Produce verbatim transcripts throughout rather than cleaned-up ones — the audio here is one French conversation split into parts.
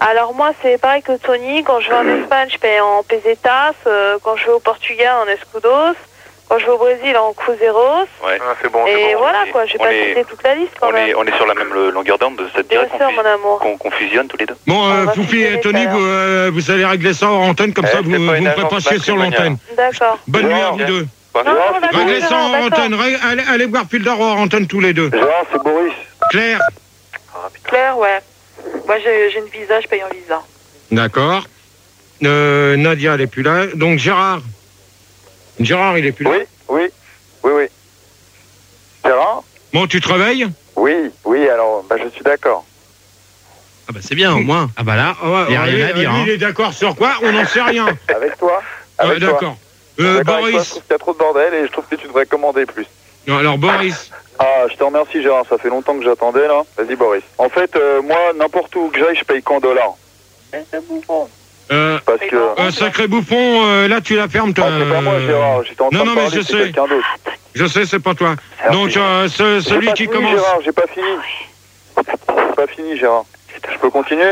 Alors moi, c'est pareil que Tony. Quand je vais en Espagne, je paye en pesetas. Euh, quand je vais au Portugal, en escudos. Quand je vais au Brésil, en cruzeros. Ouais, ah, c'est bon. Et bon, voilà, quoi. Je vais pas est, citer toute la liste, quand on même. Est, on est sur la même longueur d'onde, ça te dirait qu'on qu fusionne tous les deux. Bon, euh, Foufi et Tony, vous, euh, vous allez régler ça en antenne, comme eh, ça vous ne me ferez pas chier sur l'antenne. D'accord. Bonne nuit à vous deux. Réglez ça en antenne. Allez, allez voir Fildor en antenne tous les deux. Gérard, c'est Boris. Claire. Claire, ouais. Moi, j'ai une visa, je paye en visa. D'accord. Euh, Nadia, elle est plus là. Donc Gérard. Gérard, il est plus là. Oui, oui, oui, oui. Gérard. Bon, tu te réveilles? Oui, oui, alors, bah, je suis d'accord. Ah bah c'est bien, au moins. Ah bah là, il n'y a rien à dire. Lui, hein. Il est d'accord sur quoi? On n'en sait rien. Avec toi. Avec ouais, d'accord. Euh, Boris. Toi, je trouve qu'il y a trop de bordel et je trouve que tu devrais commander plus. Non, alors Boris. Ah, je te remercie Gérard, ça fait longtemps que j'attendais là. Vas-y Boris. En fait, euh, moi, n'importe où que j'aille, je paye qu'en dollars. C'est bouffon. Euh, Parce que... Un sacré bouffon, euh, là tu la fermes toi. Ah, c'est pas moi Gérard, j'étais en train non, non, de parler, mais je sais. quelqu'un d'autre. Je sais, c'est pas toi. Merci. Donc, euh, ce, celui qui fini, commence... Gérard, j'ai pas fini. J'ai pas fini Gérard. Je peux continuer?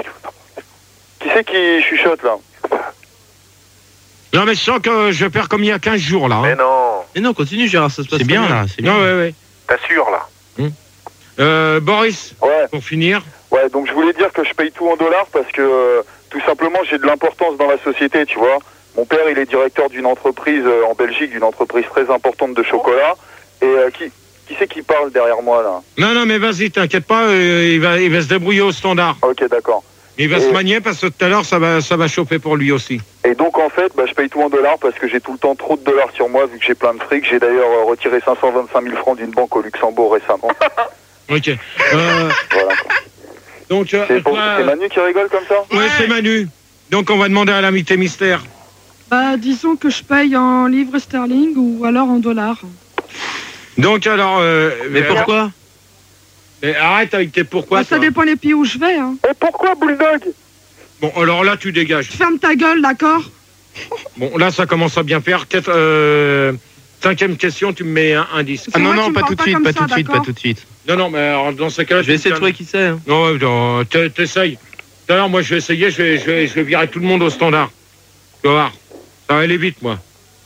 Qui c'est qui chuchote là? Non mais je sens que je perds comme il y a quinze jours là. Hein. Mais non. Mais non, continue Gérard, ça se passe bien, bien là. C'est bien. Non, ouais, ouais. T'assures là. Hum. Euh, Boris, ouais. Pour finir. Ouais, donc je voulais dire que je paye tout en dollars parce que euh, tout simplement j'ai de l'importance dans la société, tu vois. Mon père, il est directeur d'une entreprise euh, en Belgique, d'une entreprise très importante de chocolat. Et euh, qui, qui c'est qui parle derrière moi là? Non, non, mais vas-y, t'inquiète pas, euh, il, va, il va se débrouiller au standard. Ok, d'accord. Il va et... se manier parce que tout à l'heure, ça va, ça va chauffer pour lui aussi. Et donc, en fait, bah, je paye tout en dollars parce que j'ai tout le temps trop de dollars sur moi vu que j'ai plein de fric. J'ai d'ailleurs euh, retiré cinq cent vingt-cinq mille francs d'une banque au Luxembourg récemment. Ok. Euh... Voilà, quoi. Donc, euh, c'est pour... toi... Manu qui rigole comme ça? Ouais, ouais. C'est Manu. Donc, on va demander à l'invité mystère. Bah, disons que je paye en livres sterling ou alors en dollars. Donc, alors... Euh, mais mais pourquoi alors... Mais arrête avec tes pourquoi. Bah, ça dépend des pays où je vais. Hein. Et pourquoi Bulldog? Bon, alors là, tu dégages. Ferme ta gueule, d'accord? Bon, là, ça commence à bien faire. Quatre, euh, cinquième question, tu me mets un indice. Ah non, non, pas tout de suite, pas tout de suite, pas tout de suite. Non, non, mais alors, dans ce cas-là... Je vais essayer de trouver qui c'est. Hein. Non, non, t'essayes. Tout à l'heure, moi, je vais essayer, je vais, je, vais, je vais virer tout le monde au standard. Tu vas voir. Ça va aller vite, moi.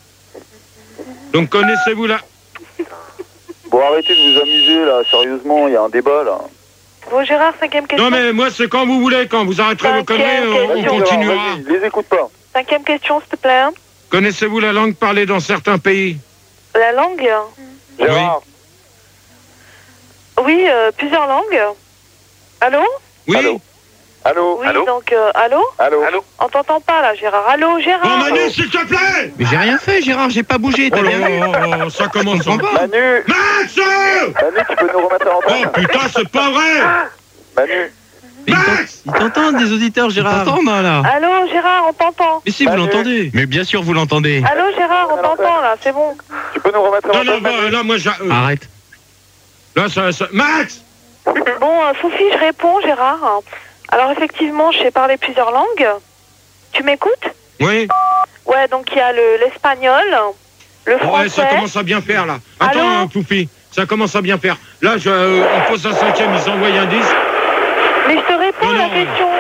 Donc, connaissez-vous là? Bon, arrêtez de vous amuser, là. Sérieusement, il y a un débat, là. Bon, Gérard, cinquième question. Non, mais moi, c'est quand vous voulez. Quand vous arrêterez vos conneries, on, on continuera. Je les écoute pas. Cinquième question, s'il te plaît. Connaissez-vous la langue parlée dans certains pays? La langue? Gérard. Oui, oui euh, plusieurs langues. Allô? Oui. Allô? Allô? Oui, allô donc, euh, allô? Allô? Allô? On t'entend pas, là, Gérard. Allô, Gérard? Oh, Manu, s'il te plaît! Mais j'ai rien fait, Gérard, j'ai pas bougé, t'as oh, bien vu? Oh, oh, ça commence en pas. Manu! Max! Manu, tu peux nous remettre en antenne? Oh, putain, c'est pas vrai! Manu! Max! Ils t'entendent, des auditeurs, Gérard. Ils t'entendent, là. Allô, Gérard, on t'entend. Mais si, vous l'entendez. Mais bien sûr, vous l'entendez. Allô, Gérard, on t'entend, là, c'est bon. Tu peux nous remettre en antenne? Non, non, bah, là, moi, j'ai... Euh... Arrête. Là, ça... ça... Max! Bon, euh, Foufi, je réponds, Gérard. Alors, effectivement, je sais parler plusieurs langues. Tu m'écoutes? Oui. Ouais, donc il y a l'espagnol, le, le français... Ouais, ça commence à bien faire, là. Attends, hein, Foufi, ça commence à bien faire. Là, je, euh, on pose un cinquième, ils envoient un disque. Mais je te réponds à la question.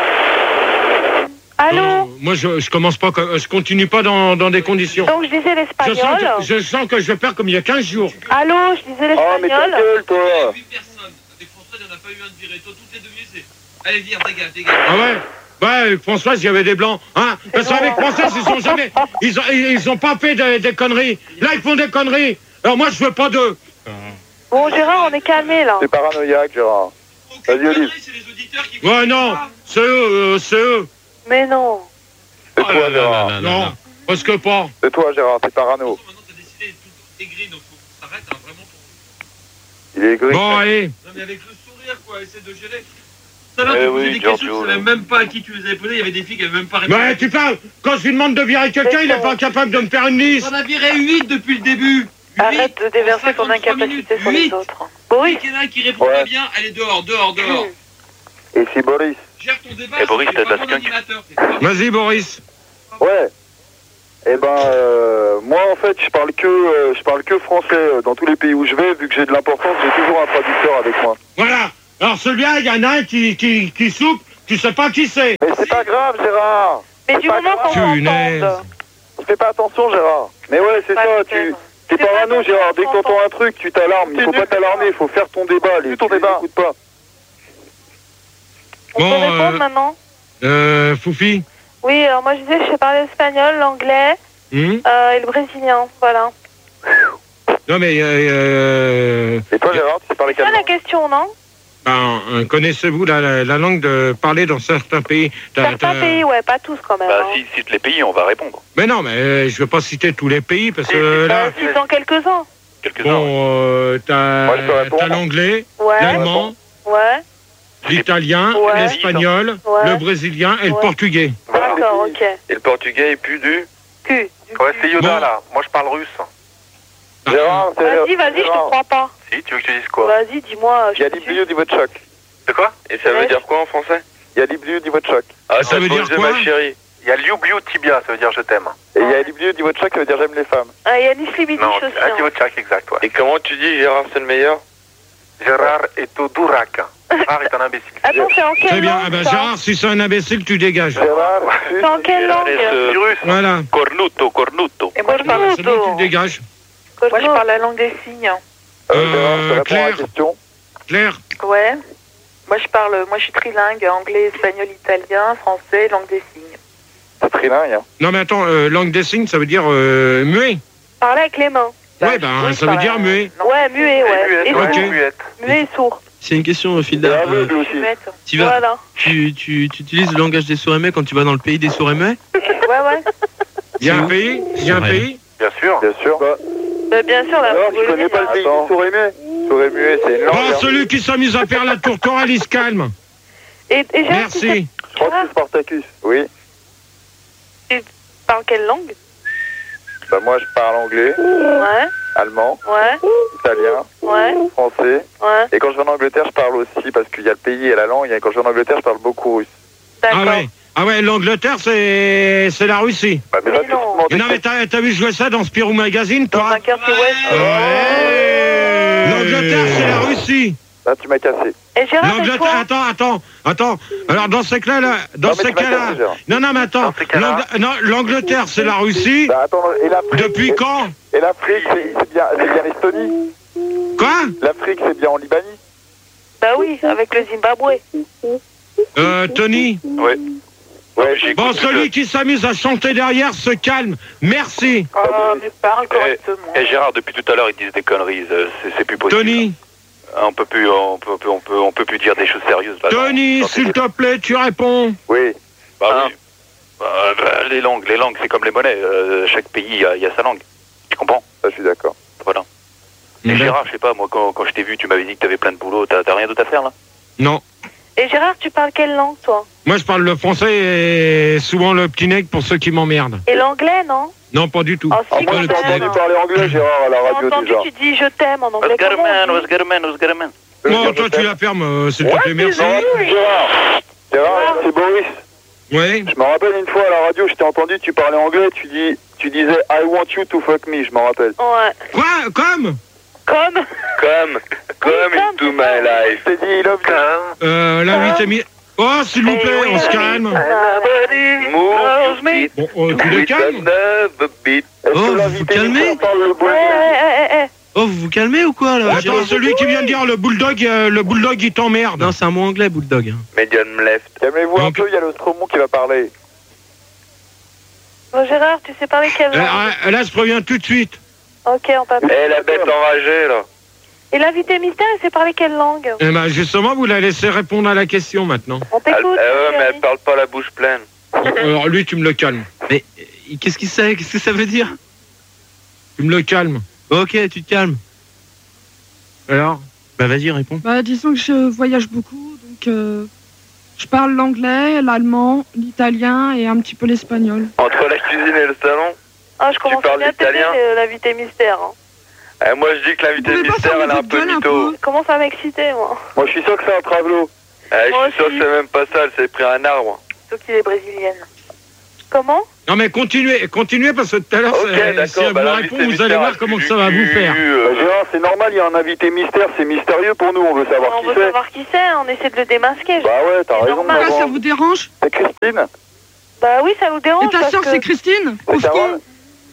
Allô? Non, moi, je, je commence pas, je continue pas dans, dans des conditions. Donc, je disais l'espagnol. Je, sens que- je sens que je vais faire comme il y a quinze jours. Allô, je disais Oh, mais ta l'espagnol. gueule, toi! huit personnes. Des Français, il n'y en a pas eu un de viré. Toi, toutes les deux c'est. Allez, vire, dégage, dégage. Ah ouais? Ouais, Françoise, il y avait des blancs. Hein? Parce bon, qu'avec hein. Françoise, ils ont jamais. Ils ont, ils, ils ont pas fait des, des conneries. Là, ils font des conneries. Alors moi, je veux pas d'eux. Bon, Gérard, on est calmé, là. C'est paranoïaque, Gérard. Vas-y, Olive. C'est les auditeurs qui. Ouais, non, c'est eux, euh, c'est eux. Mais non. C'est Oh toi, là là Gérard. là là là. Non, parce que pas. C'est toi, Gérard, t'es parano. Maintenant, t'as décidé de tout aigri, donc faut que ça s'arrête, hein, vraiment. Il est gris. Bon, allez. Non, mais avec le sourire, quoi, essaie de gérer. Tout à l'heure, Eh tu posais oui, des questions, Giorgio, tu savais là. même pas à qui tu les avais posées. Il y avait des filles qui avaient même pas répondu. Mais tu parles. Quand je lui demande de virer quelqu'un, il est pas capable de me faire une liste. On a viré huit depuis le début. Arrête de déverser ton incapacité sur les autres. Bon, Oui, oui. qu'il y en a un qui répond Ouais. pas bien, allez dehors, dehors, dehors. Et si Boris? Gère ton débat, Et Boris, c'est t'as pas de la ton skunk. animateur. c'est toi. Vas-y, Boris. Ouais. Eh ben, euh, moi, en fait, je parle que, euh, je parle que français euh, dans tous les pays où je vais, vu que j'ai de l'importance, j'ai toujours un traducteur avec moi. Voilà. Alors celui-là, il y en a un qui, qui, qui soupe Tu sais pas qui c'est. Mais c'est pas grave, Gérard. Mais du moment qu'on m'entende. Tu fais pas attention, Gérard. Mais ouais, c'est ça, tu... T'es parano, Gérard. Dès que t'entends un truc, tu t'alarmes. Il faut pas t'alarmer, il faut faire ton débat. Les... ton débat. Écoute pas. On Bon, peut répondre euh... maintenant Euh, Foufi. Oui, alors moi je disais, je sais parler l'espagnol, l'anglais Hum euh, et le brésilien, voilà. Non mais... Euh... Et toi, Gérard, tu sais parler C'est quelle ça la langue? question, non? Ben, euh, connaissez-vous la, la, la langue de parler dans certains pays? T'as- Certains t'as- pays, ouais, pas tous quand même. Bah, hein. si cite les pays, on va répondre. Mais non, mais euh, je veux pas citer tous les pays parce que euh, là... Euh, si dans quelques-uns. Quelques-uns. Bon, euh, t'as Moi, je peux répondre. t'as l'anglais, Ouais, l'allemand, ouais, l'italien, Ouais. l'espagnol, Ouais. le brésilien et le Ouais. portugais. d'accord, ok. Et le portugais et puis du... Q. Ouais, c'est Yoda Bon. là. Moi je parle russe. Gérard, c'est... Vas-y, vas-y, je te crois pas. Si, tu veux que je te dise quoi? Vas-y, dis-moi. Il y a je te l'Ibliu d'Ivotchak. De quoi? Et ça veut Ouais. dire quoi en français? Il y a l'Ibliu d'Ivotchak. Ah, Ça veut te dire posait, quoi? ma chérie. Il y a Liu Bliu Tibia, ça veut dire je t'aime. Et il y a l'Ibliu d'Ivotchak, ça veut dire j'aime les femmes. Ah, il y a Nislibidish Non, aussi. à hein. Tivotchak, exact, ouais. Et comment tu dis Gérard c'est le meilleur? Gérard est au Dourac. Gérard est un imbécile. Attends, c'est en Très quelle bien. langue Ah ben, ça Gérard, si c'est un imbécile, tu dégages. Gérard, C'est en quelle Gérard langue est, euh, Du russe. Voilà. Cornuto, cornuto. Et moi, je parle, C'est bon, tu le dégages. moi, je parle la langue des signes. euh, Gérard, je te réponds à Claire. la question. Claire. Ouais. Moi, je parle, moi, je suis trilingue, anglais, espagnol, italien, français, langue des signes. C'est trilingue, hein. Non mais attends, euh, langue des signes, ça veut dire euh, muet. Parler avec les mains. Ouais, je- ben oui, ça je veut parle, dire euh, muet. non. Ouais, muet, ouais. Et Muette, Ok. sourd. ouais, muette. Muet et sourd. C'est une question, Et Filda. Euh, aveugle aussi. Muette. tu, vas, Voilà. tu, tu, tu utilises le langage des sourds et muets quand tu vas dans le pays des sourds et muets? Ouais, ouais. Il y a C'est un où? pays Il y a un Ouais. pays Bien sûr. Bien sûr. Bah, Bah, bien sûr, la alors, tu Mongolie, connais pas le hein. pays du sourd et muet? Sourd et muet, c'est une langue. Bon, hein. celui qui s'amuse à faire la tourterelle, il se calme. Et, et Gérard, tu sais- Merci. Je crois que c'est Spartacus. Oui. tu parles quelle langue? Bah, moi, je parle anglais, Ouais, allemand, ouais, italien, ouais, français. ouais. Et quand je vais en Angleterre, je parle aussi, parce qu'il y a le pays et la langue. Et quand je vais en Angleterre, je parle beaucoup russe. Ah D'accord. ouais. Ah ouais, l'Angleterre, c'est c'est la Russie. Bah, mais là, Mais tu non. te demandes Mais non, mais t'as t'as vu jouer ça dans Spirou Magazine, Dans toi un quartier ouest. Ouais. L'Angleterre, c'est la Russie. Là, tu m'as cassé. Et Gérard, et L'Angleterre, toi? attends, attends, attends. Alors dans ces cas-là, dans Non, mais ces tu m'as cas-là, cassé, Gérard. non, non, mais attends. Dans ces cas-là. L'Ang- non, L'Angleterre, c'est la Russie. Bah, attends, et l'Afrique? Depuis et- quand Et l'Afrique, c'est c'est bien, c'est bien l'Estonie. Quoi L'Afrique, c'est bien en Libanie. Bah oui, avec le Zimbabwe. Euh, Tony. Ouais. Ouais, j'ai- Bon, celui qui s'amuse à chanter derrière se calme. Merci. Oh, mais parle correctement. Et Gérard, depuis tout à l'heure, ils disent des conneries. euh, C'est c'est plus possible. Tony. Ah, On peut plus, on peut, on peut, on peut, on peut plus dire des choses sérieuses. Là, Tony, dans- dans s'il ces- te plaît, tu réponds. Oui. Bah oui. Bah, bah, les langues, les langues, c'est comme les monnaies. euh, chaque pays a, il y a sa langue. Tu comprends? Ça, je suis d'accord. Voilà. Et Gérard, je sais pas, moi, quand, quand je t'ai vu, tu m'avais dit que t'avais plein de boulot. T'as t'as rien d'autre à faire là? Non. Et Gérard, tu parles quelle langue, toi? Moi, je parle le français et souvent le petit nègre pour ceux qui m'emmerdent. Et l'anglais, non? Non, pas du tout. Oh, Ah, si, moi, quand j'ai entendu même. parler anglais, Gérard, à la J'ai radio entendu, déjà. tu dis je t'aime en anglais. Comment Osgarman, on dit? Osgarman, Osgarman. Non, toi, tu la fermes, euh, s'il te plaît, merci. Non, Gérard, Gérard, c'est Boris. Oui. Je me rappelle une fois à la radio, je t'ai entendu, tu parlais anglais, tu dis, tu disais I want you to fuck me, je m'en rappelle. Ouais. Quoi? Comme? Comme? Comme, comme comme, into c'est my ça. life. Je t'ai dit, il love you. Comme, Euh, l'invité mi... Oh, s'il vous plaît, on se calme. nobody moves me. Bon, oh, tu les with calmes? another beat. Est-ce Oh, que vous l'invité vous calmez mystère parle le Eh, bois? eh, eh, eh. Oh, vous vous calmez ou quoi là? Attends, celui qui vient de dire le bulldog, euh, le bulldog, il t'emmerde. Non, c'est un mot anglais, bulldog. hein. Medium left. Calmez-vous un Donc- peu, il y a le Stromon qui va parler. Bon, Gérard, tu sais parler quelle Euh, langue? ah, là, je préviens tout de suite. Ok, on t'appelle. Eh, la bête enragée, là. Et l'invité mystère, il sait parler quelle langue? Eh ben, justement, vous la laissez répondre à la question maintenant. On Elle, t'écoute. eh ouais, mais chérie. elle parle pas la bouche pleine. Alors, lui, tu me le calmes. Mais euh, qu'est-ce qu'il sait? Qu'est-ce que ça veut dire? Tu me le calmes. Ok, tu te calmes. Alors? Bah vas-y, réponds. Bah, disons que je voyage beaucoup, donc euh, je parle l'anglais, l'allemand, l'italien et un petit peu l'espagnol. Entre la cuisine et le salon, Ah, je commence parles bien à t'aimer, l'italien euh, l'invité mystère. Hein. eh, moi je dis que l'invité Vous pouvez pas mystère, fermer elle est un votre peu gueule un mytho. peu Je commence à m'exciter, moi. Moi, je suis sûr que c'est un travelo. Eh, je Moi suis sûr que aussi. c'est même pas ça, elle s'est pris un arbre. Surtout qu'il est brésilienne. Comment? Non mais continuez, continuez parce que tout à l'heure, Ok, c'est- d'accord, si elle bah, vous l'invité répond, vous allez mystère voir a comment plus ça va du vous faire. cul, euh, Bah, Gérard, c'est normal, il y a un invité mystère, c'est mystérieux pour nous, on veut savoir On qui veut c'est. savoir qui c'est, on essaie de le démasquer. Bah ouais, t'as C'est raison, normal. Pourquoi ça maman. vous dérange? C'est Christine. Bah oui, ça nous dérange. Et ta parce sœur, que- c'est Christine? C'est Pauvre Carole. con.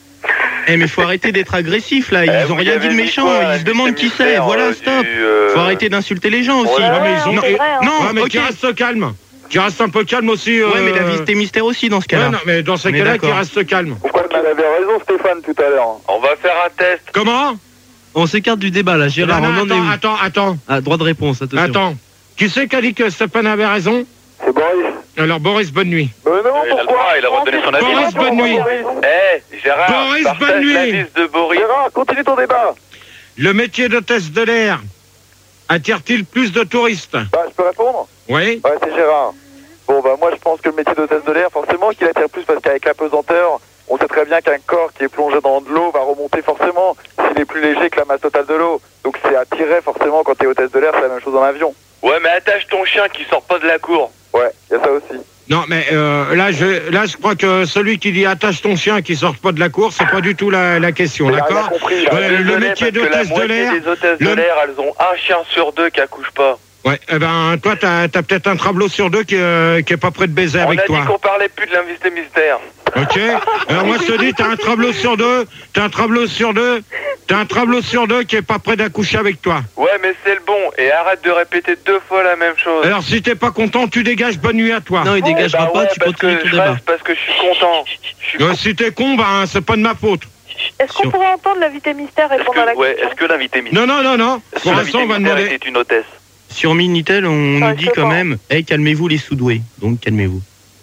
Eh mais faut arrêter d'être agressif là, Eh, ils ont vous rien avez dit de mis méchant, quoi, ils se demandent qui c'est, mystère, voilà, euh, stop. du, euh, Faut arrêter d'insulter les gens aussi. Ouais, Non, mais ouais, ils ont- c'est vrai, hein. Non, Ouais, mais ok. qui reste calme. Qui reste un peu calme aussi. Ouais, mais euh, l'invité mystère aussi dans ce cas-là. Ouais, non, mais dans ces On est cas-là, qui d'accord. reste calme. Pourquoi il avait raison, Stéphane, tout à l'heure. On va faire un test. Comment? On s'écarte du débat là, Gérard, Non, on non, en est où? attends, attends, attends, Ah, droit de réponse, attention. attends. Qui c'est qui a dit que Stéphane avait raison? C'est Boris. Alors, Boris, bonne nuit. Mais non, Il a le droit, pourquoi? il a le droit de donner son avis. Boris, bonne nuit. Eh, Gérard, Boris, partage bonne nuit. la liste de Boris. Gérard, continue ton débat. Le métier d'hôtesse de l'air attire-t-il plus de touristes? Bah, je peux répondre? Oui. Ouais, c'est Gérard. Bon, bah, moi, je pense que le métier d'hôtesse de l'air, forcément, qu'il attire plus parce qu'avec la pesanteur, on sait très bien qu'un corps qui est plongé dans de l'eau va remonter forcément s'il est plus léger que la masse totale de l'eau. Donc, c'est attiré forcément quand t'es hôtesse de l'air, c'est la même chose dans l'avion. Ouais, mais attache ton chien qui sort pas de la cour. Ouais, il y a ça aussi. Non, mais euh, là, je, là, je crois que celui qui dit attache ton chien qui sort pas de la course, c'est pas du tout la, la question, Il a rien d'accord? compris, là. Ouais, le Désolé, métier parce que la d'hôtesse de moitié l'air. des hôtesses le- de l'air, elles ont un chien sur deux qui accouche pas. Ouais, eh ben, toi, t'as, t'as peut-être un travelot sur deux qui, euh, qui est pas prêt de baiser On avec a toi. dit qu'on parlait plus de l'invité mystère. Ok? Alors moi, je te dis, t'as un travelot sur deux, t'as un travelot sur deux, t'as un travelot sur deux qui est pas prêt d'accoucher avec toi. Ouais, mais c'est le bon. Et arrête de répéter deux fois la même chose. Alors, si t'es pas content, tu dégages, bonne nuit à toi. Non, il Eh dégagera bah pas, ouais, tu parce continues que ton je débat. reste parce que je suis content. Je suis Euh, si t'es con, ben, c'est pas de ma faute. Est-ce qu'on Sur- pourrait entendre l'invité mystère Est-ce répondre à la que, ouais, question? est-ce que l'invité mystère, Non, non, non, non. est-ce que Pour l'instant, l'invité on va mystère demander. était une hôtesse? Sur Minitel, on Ouais, nous dit c'est quand bon. même, hey, calmez-vous les sous-doués. Donc calmez-vous.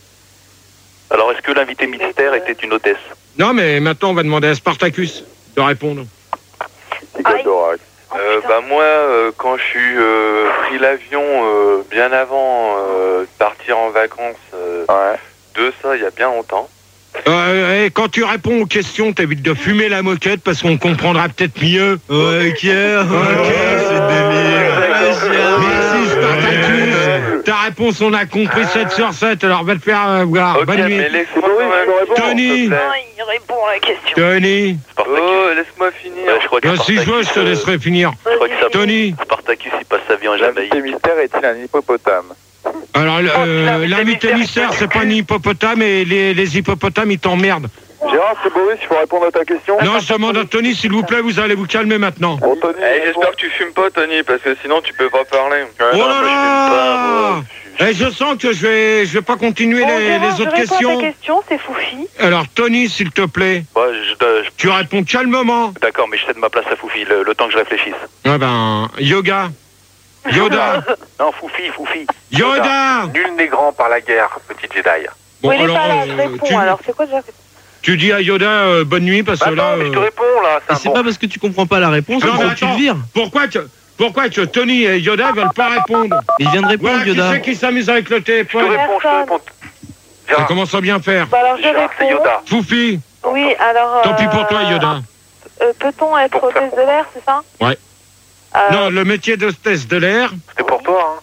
Alors, est-ce que l'invité mystère était une hôtesse? Non, mais maintenant, on va demander à Spartacus de répondre. C'est quoi, Aïe. Dorac? Oh, Euh, putain. bah moi, euh, quand je suis euh, pris l'avion euh, bien avant euh, de partir en vacances, euh, Ouais. de ça, il y a bien longtemps. Euh, et quand tu réponds aux questions, t'évites de fumer la moquette parce qu'on comprendra peut-être mieux. Ouais, ok, ok, c'est délire. Merci Spartacus. Ta réponse, on a compris sept sur sept. Alors, va te faire euh, voir. Ok, Bonne nuit. mais laisse-moi C'est Boris quand même qui répond. finir, Tony. s'il te plaît. Non, il répond à la question. Tony. Spartacus. Oh, laisse-moi finir. Ouais, je crois que Euh, si je veux, je te Spartacus, euh, laisserai finir. je crois que ça- Tony. Spartacus, il passe sa vie en Jamaïque. L'invité mystère est-il un hippopotame? Alors, le- euh, l'invité l'invité mystère, mystère, il c'est pas un hippopotame et les, les hippopotames, ils t'emmerdent. Gérard, c'est Boris, il faut répondre à ta question. Non, je demande à Tony, s'il vous plaît, vous allez vous calmer maintenant. Bon, Tony, Eh, j'espère que tu fumes pas, Tony, parce que sinon tu peux pas parler. Oh non, là moi, je fume pas, moi. là! Et je sens que je vais, je vais pas continuer Bon, les, Gérard, les je autres réponds à questions. ta question, c'est Foufi. Alors, Tony, s'il te plaît, Ouais, je- je- tu réponds calmement. D'accord, mais je cède ma place à Foufi, le, le temps que je réfléchisse. Ah ben, Yoga. Yoda. Non, Foufi, Foufi. Yoda. Nul n'est grand par la guerre, petit Jedi. Bon, oui, il est alors, pas là, euh, je réponds. tu, Alors, c'est quoi déjà? tu dis à Yoda euh, bonne nuit parce que là. Attends, mais je te euh, réponds là. Et un c'est bon. pas parce que tu comprends pas la réponse Non, qu'il mais faut que tu attends. le vires. Pourquoi que, pourquoi que Tony et Yoda veulent pas répondre? Mais il vient de répondre, Voilà, qui Yoda. c'est qui s'amuse avec le Je te téléphone? réponds, je te réponds. Ça Gérard, commence à bien faire. Bah alors, je Gérard, c'est réponds. Yoda. Foufi, Oui, alors... tant pis pour euh, toi, Yoda. euh, Peut-on être Pour faire hôtesse de l'air, c'est ça? Ouais. Euh, Non, le métier d'hôtesse de l'air c'était pour toi, hein.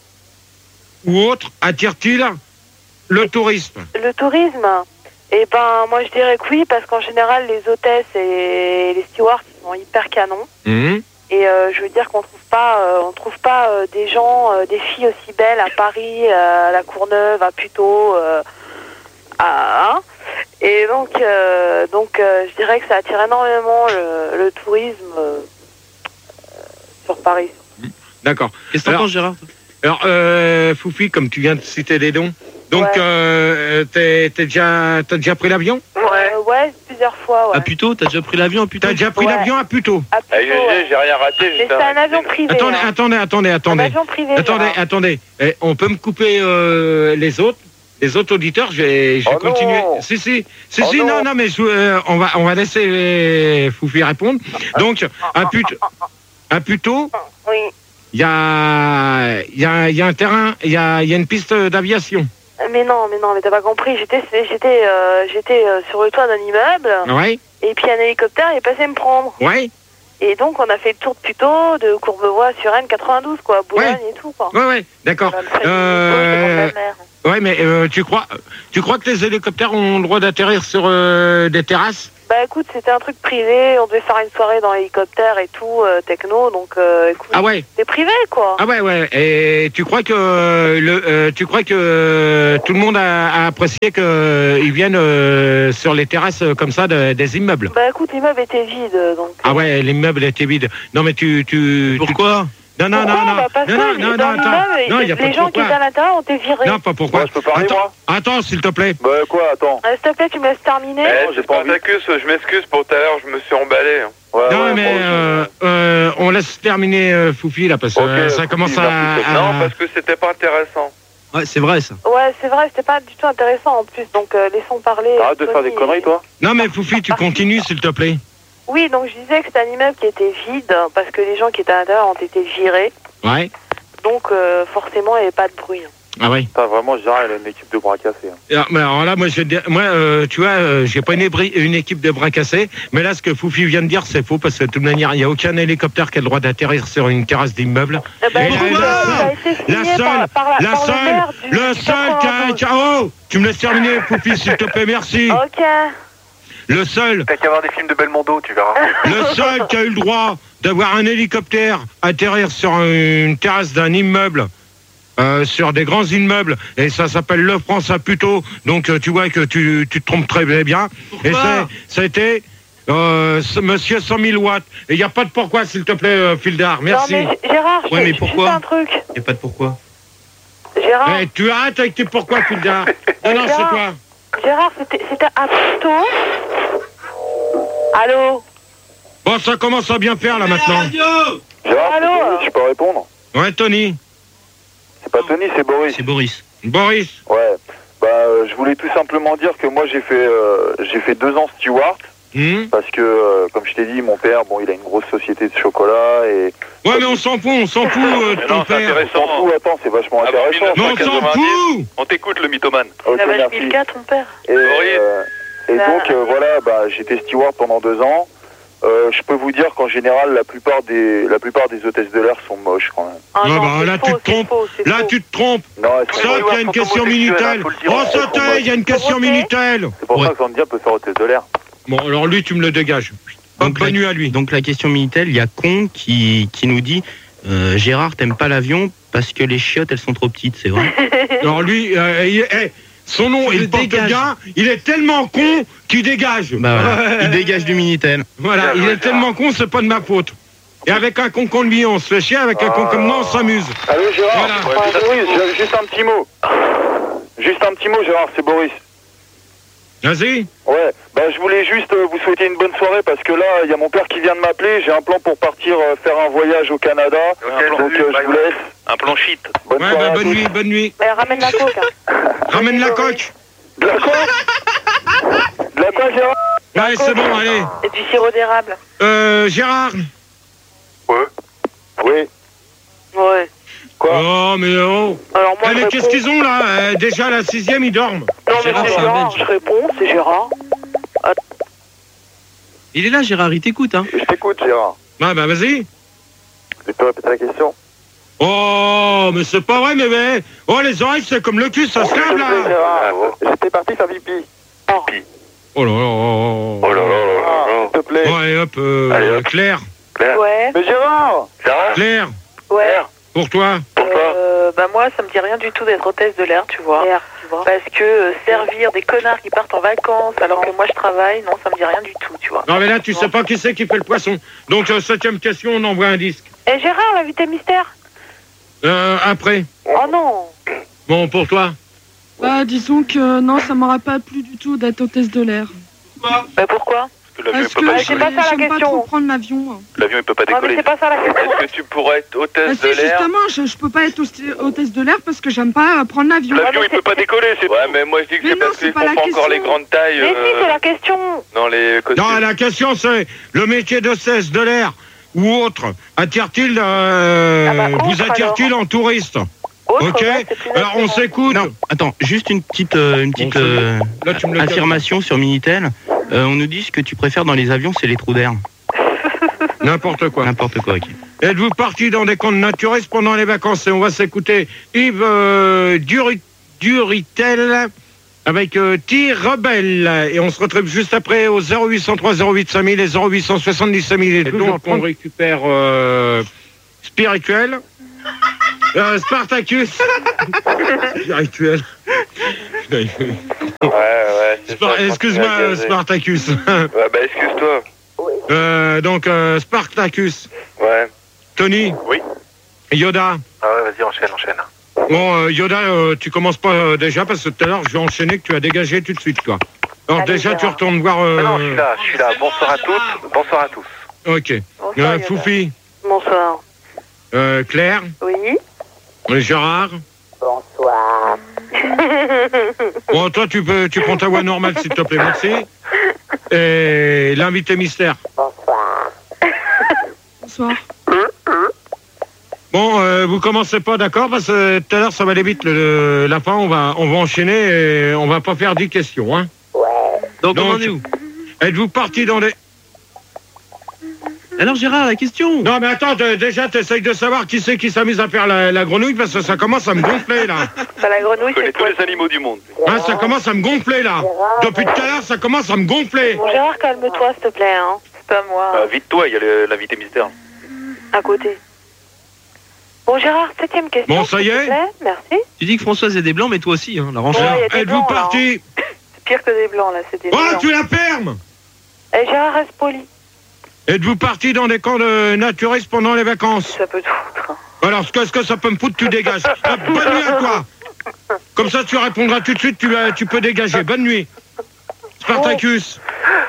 ou autre attire-t-il le tourisme? Le tourisme, eh ben, moi je dirais que oui, parce qu'en général, les hôtesses et les stewards ils sont hyper canons. Hum. Et euh, je veux dire qu'on trouve pas, euh, on trouve pas euh, des gens, euh, des filles aussi belles à Paris, euh, à la Courneuve, à Puteaux, euh, à, hein. Et donc, euh, donc, euh, je dirais que ça attire énormément le, le tourisme euh, euh, sur Paris. D'accord. Qu'est-ce que t'en Alors- penses, Gérard? Alors, euh, Foufi, comme tu viens de citer des dons, donc Ouais. euh, t'es, t'es déjà, t'as déjà pris l'avion? Ouais, euh, ouais, plusieurs fois, ouais. À Puteaux, t'as déjà pris l'avion à Puteaux? T'as déjà pris Ouais. l'avion à Puteaux? À Eh, Puteaux, G G, ouais. j'ai rien raté. Mais j'étais c'est un un- avion privé. Attendez, hein. attendez, attendez, Un attendez. avion privé. Attendez, Gérard. attendez. Eh, on peut me couper euh, les autres, les autres auditeurs. Je vais, je vais Oh continuer. non. Si, si, si, Oh si, non. non, non, mais je, euh, on va, on va laisser les Foufi répondre. Donc, à Puteaux, à Puteaux, Oui. il y a, il y a, il y a un terrain, il y a, il y a une piste d'aviation. Mais non, mais non, mais t'as pas compris. J'étais, j'étais, euh, j'étais euh, sur le toit d'un immeuble, Ouais, et puis un hélicoptère est passé me prendre. ouais. Et donc, on a fait le tour de Puteaux, de Courbevoie sur N quatre-vingt-douze, quoi, Boulogne Ouais. et tout, quoi. Ouais, ouais, d'accord. Euh, ouais, mais euh, tu crois, tu crois que les hélicoptères ont le droit d'atterrir sur euh, des terrasses? Bah écoute, c'était un truc privé, on devait faire une soirée dans l'hélicoptère et tout, euh, techno, donc euh, écoute, Ah ouais. c'est privé, quoi. Ah ouais, ouais. Et tu crois que euh, le, euh, tu crois que euh, tout le monde a, a apprécié qu'ils viennent euh, sur les terrasses euh, comme ça de- des immeubles? Bah écoute, l'immeuble était vide, donc... Ah ouais, l'immeuble était vide. Non mais tu, tu. Pourquoi? Non, non, Pourquoi non, non, bah parce non, que non, les- non, dans non, attends. l'immeuble, Non, les, y a pas les de gens qui pourquoi. étaient à l'intérieur ont été virés. Non, pas pourquoi. Moi, je peux parler, attends, moi attends, s'il te plaît. Bah quoi, attends. Euh, S'il te plaît, tu me laisses terminer. Eh, j'ai pas envie. Spartacus, je m'excuse pour tout à l'heure, je me suis emballé. hein. Ouais, Non, ouais, mais moi aussi. euh, euh, on laisse terminer euh, Foufi là parce que Ok, euh, ça Foufi, commence à. merci, à- Non, parce que c'était pas intéressant. Ouais, c'est vrai ça. Ouais, c'est vrai, c'était pas du tout intéressant en plus, donc euh, laissons parler. Arrête de faire des Tony. conneries, toi. Non mais Foufi, tu continues s'il te plaît. Oui, donc je disais que c'était un immeuble qui était vide, parce que les gens qui étaient à l'intérieur ont été virés, Ouais. donc euh, forcément il n'y avait pas de bruit. Ah ouais. Putain, vraiment, Gérard, il a une équipe de bras cassés. Hein. Alors, mais alors là, moi, je, vais te dire- moi, euh, tu vois, euh, j'ai pas une, ébri- une équipe de bras cassés, mais là, ce que Foufi vient de dire, c'est faux parce que de toute manière, il n'y a aucun hélicoptère qui a le droit d'atterrir sur une terrasse d'immeuble. Eh ben, Et écoute, la- la ça a seule- été La signé seule, par, par la, la par le maire seule, du le seul qui a, quatre-vingt-douze. qui a- oh, tu me laisses terminer, Foufi, s'il te plaît, merci. Ok. Le seul, T'as qu'à voir des films de Belmondo, tu verras. le seul qui a eu le droit d'avoir un hélicoptère atterrir sur une terrasse d'un immeuble. Euh, sur des grands immeubles, et ça s'appelle Le France à Puteaux, donc euh, tu vois que tu, tu te trompes très bien. Et c'est, ça a été euh, ce monsieur cent mille watts. Et il n'y a pas de pourquoi, s'il te plaît, euh, Fildar. Merci. Non mais Gérard, je Ouais, fais mais juste pourquoi un truc. Y a pas de pourquoi. Gérard, Eh, tu arrêtes avec tes pourquoi, Fildar. Non, non, c'est Gérard. toi. Gérard, c'était c'était à Puteaux. Allô. Bon, ça commence à bien faire, là, maintenant. Gérard, Allô, c'est Tony, euh. je peux répondre. Ouais, Tony. C'est pas Tony, c'est Boris. C'est Boris. Boris. Ouais. Bah, euh, je voulais tout simplement dire que moi, j'ai fait, euh, j'ai fait deux ans steward. Hmm. Parce que, euh, comme je t'ai dit, mon père, bon, il a une grosse société de chocolat et... Ouais, mais on s'en fout, on s'en fout euh, de Mais ton non, c'est père. On intéressant. s'en fout, attends, c'est vachement Avant intéressant. Mais on s'en fout. On t'écoute, le mythomane. Ok, La vache merci. Milka, ton père. Et, euh, et La- donc, euh, voilà, bah, j'étais steward pendant deux ans. Euh, je peux vous dire qu'en général, la plupart des, la plupart des hôtesses de l'air sont moches quand même. Ah Ouais, non, bah, c'est là, faux, tu te c'est trompes. faux, c'est Là, faux. tu te trompes. Non, elles sont Ça, moches. il y a une question Minitel. Oh, sauté, il y a une question Ok. Minitel. C'est pour Ouais. ça que Zandia peut faire hôtesse de l'air. Bon, alors lui, tu me le dégages. Donc, Bonne la- nuit à lui. Donc la question Minitel, il y a Con qui, qui nous dit euh, Gérard, t'aimes pas l'avion parce que les chiottes elles sont trop petites, c'est vrai? Alors lui, euh, il- eh, son nom, Tu il le porte dégages. bien. Il est tellement con qu'il dégage. Bah voilà, Ouais. il dégage du Minitel. Voilà, il est tellement con, c'est pas de ma faute. Et avec un con comme lui, on se fait chier. Avec un con comme moi, on s'amuse. Allô, Gérard. Voilà. Ouais, Boris, j'ai- juste un petit mot. Juste un petit mot, Gérard, c'est Boris. Vas-y. Ouais, bah je voulais juste euh, vous souhaiter une bonne soirée parce que là, il y a mon père qui vient de m'appeler. J'ai un plan pour partir euh, faire un voyage au Canada. Ok, Donc euh, je vous laisse. Un plan shit. Bonne Ouais, soirée bah, à bonne tous. nuit, bonne nuit. Mais ramène la coke. Hein. Ramène la coque. De la quoi De la quoi, Gérard Ouais, c'est bon, allez. Et du sirop d'érable. Euh, Gérard. Oui. Ouais. Quoi Oh, mais oh. Alors moi Eh, je mais réponds. qu'est-ce qu'ils ont là Euh, Déjà, à la sixième, ils dorment. Non mais Gérard, c'est c'est un Gérard, Belge. je réponds, c'est Gérard. Il est là Gérard, il t'écoute hein. Je t'écoute, Gérard. Ouais, bah vas-y. Tu peux répéter la question Oh, mais c'est pas vrai, mais, mais... Oh, les oreilles, c'est comme le cul, ça se lave, là. Gérard. J'étais parti faire pipi. Oh là là, oh, Oh là là là là Ah, là. s'il te plaît. Ouais, hop, euh, Allez, hop. Claire, Ouais. Mais Gérard Gérard, Claire, Ouais. pour toi. pourquoi Euh, bah moi, ça me dit rien du tout d'être hôtesse de l'air, tu vois. L'air, tu vois. Parce que euh, servir des connards qui partent en vacances alors que moi je travaille, non, ça me dit rien du tout, tu vois. Non, mais là, tu sais pas qui c'est qui fait le poisson. Donc, euh, septième question, on envoie un disque. Et Gérard, l'invité mystère. Euh, après. Oh non. Bon, pour toi. Bah, disons que non, ça m'aurait pas plu du tout d'être hôtesse de l'air. Bah pourquoi? Parce que l'avion, il Parce peut que pas c'est j'aime décoller. pas ça la j'aime pas question. trop prendre l'avion. L'avion, il peut pas Non mais décoller. c'est pas ça la question. Est-ce que tu pourrais être Bah, hôtesse si, de l'air? justement, je, je peux pas être hosté- hôtesse de l'air parce que j'aime pas euh, prendre l'avion. L'avion, il peut pas décoller, c'est Ouais, mais moi je dis que Mais c'est non, parce c'est qu'ils pas font la pas encore question. les grandes tailles Mais si, euh, c'est la question. dans les costumes. Non, la question, c'est le métier d'hôtesse de l'air ou autre attire-t-il, euh, Ah bah, vous autre, attire-t-il en touriste? Autre, Ok. ouais, c'est plus Alors, on attirant. s'écoute. Non, attends, juste une petite, euh, une petite Bon, c'est euh, bon. Là, tu me le affirmation sur Minitel. Euh, on nous dit ce que tu préfères dans les avions, c'est les trous d'air. N'importe quoi. N'importe quoi, ok. Êtes-vous parti dans des camps de naturistes pendant les vacances? Et on va s'écouter Yves euh, Duri- Duritel avec euh, Tir Rebelle. Et on se retrouve juste après au zéro huit cent trois zéro huit cinq mille et zéro huit cent soixante-dix cinq mille. Et donc on récupère euh, Spirituel. Euh, Spartacus. Spirituel. Ouais, ouais, c'est Spar- ça. Excuse-moi, je pense Spartacus. qu'il a gazé. Ouais, bah, excuse-toi. Euh, donc, euh, Spartacus. Ouais. Tony. Oui. Yoda. Ah ouais, vas-y, enchaîne, enchaîne. Bon, euh, Yoda, euh, tu commences pas euh, déjà parce que tout à l'heure, je vais enchaîner que tu as dégagé tout de suite, toi. Alors, Allez, déjà, Gérard. tu retournes voir. Euh... Ah non, je suis là, je suis là. Bonsoir à toutes, bonsoir à tous. Ok. Bonsoir, Euh, Yoda. Foufi. Bonsoir. Euh, Claire. Oui. Euh, Gérard. Bonsoir. Bon, toi, tu peux, tu prends ta voix normale, s'il te plaît, merci. Et l'invité mystère. Bonsoir. Bonsoir. Bon, euh, vous commencez pas, d'accord? Parce que tout à l'heure, ça va aller vite. Le, la fin, on va, on va enchaîner et on va pas faire dix questions, hein. Ouais. Donc, on Donc, en est où? Êtes-vous parti dans des... Alors, Gérard, la question. Non, mais attends, t- déjà, t'essayes de savoir qui c'est qui s'amuse à faire la, la grenouille parce que ça commence à me gonfler, là. Bah, la grenouille, Je connais c'est tous quoi? les animaux du monde. Hein, ça commence à me gonfler, là. Depuis tout à l'heure, ça commence à me gonfler. Bon, Gérard, calme-toi, s'il te plaît, hein. C'est pas moi. Ah, vite toi, il y a le- l'invité mystère. À côté. Bon, Gérard, septième question. Bon, ça y s'il te est. plaît. Merci. Tu dis que Françoise est des blancs, mais toi aussi, hein, la range. Ouais, Alors, il y a des êtes-vous blancs, là, parti? C'est pire que des blancs, là. C'est des Oh, blancs. tu la fermes. Eh, Gérard, reste poli. Êtes-vous parti dans des camps de naturistes pendant les vacances? Ça peut tout foutre. Alors, ce que, ce que ça peut me foutre, tu dégages. Ah, bonne nuit à toi. Comme ça, tu répondras tout de suite, tu, euh, tu peux dégager. Bonne nuit. Spartacus.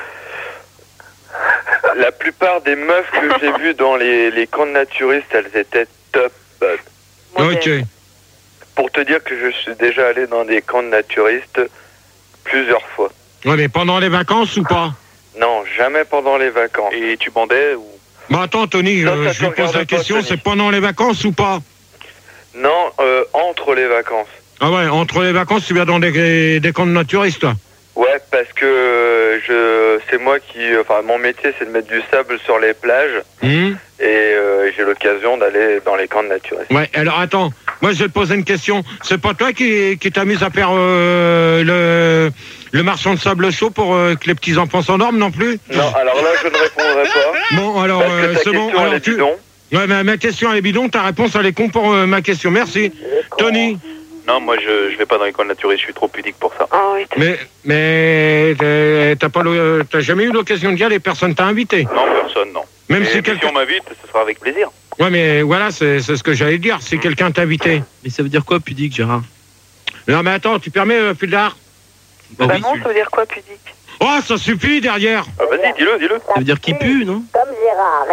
La plupart des meufs que j'ai vues dans les, les camps de naturistes, elles étaient top. Ok. Pour te dire que je suis déjà allé dans des camps de naturistes plusieurs fois. Ouais, mais pendant les vacances ou pas? Non, jamais pendant les vacances. Et tu bandais ou... Bah attends, Tony, Ça, euh, ça je te lui pose regarde la pas, question, Tony. c'est pendant les vacances ou pas? Non, euh, entre les vacances. Ah ouais, entre les vacances, tu vas dans des, des camps de naturistes, toi? Ouais, parce que euh, je, c'est moi qui, enfin, mon métier, c'est de mettre du sable sur les plages, Hum et euh, j'ai l'occasion d'aller dans les camps de naturistes. Ouais, alors attends, moi je vais te poser une question. C'est pas toi qui, qui t'amuse à faire euh, le, le marchand de sable chaud pour euh, que les petits-enfants s'endorment non plus? Non, alors là, je ne répondrai pas. Bon, alors Parce que euh, ta c'est bon. question, elle Alors, est tu... bidon. Ouais, mais ma question elle est bidon, ta réponse elle est con pour euh, ma question. Merci. Tony, Non, moi je, je vais pas dans les camps de naturistes, je suis trop pudique pour ça. Ah oui, t'as- mais, mais euh, t'as pas le- t'as jamais eu l'occasion de y aller, personne t'a invité. Non, personne, non. Même Et si puis quelqu'un... si on m'invite, ce sera avec plaisir. Ouais, mais voilà, c'est c'est ce que j'allais dire. Si quelqu'un t'a invité. Mais ça veut dire quoi, pudique, Gérard? Non, mais attends, tu permets, euh, Fildar? Bah Bah oui, non, tu- ça veut dire quoi, pudique? Oh, ça suffit derrière. Ah, vas-y, dis-le, dis-le. ça veut dire qu'il pue, non? Comme Gérard,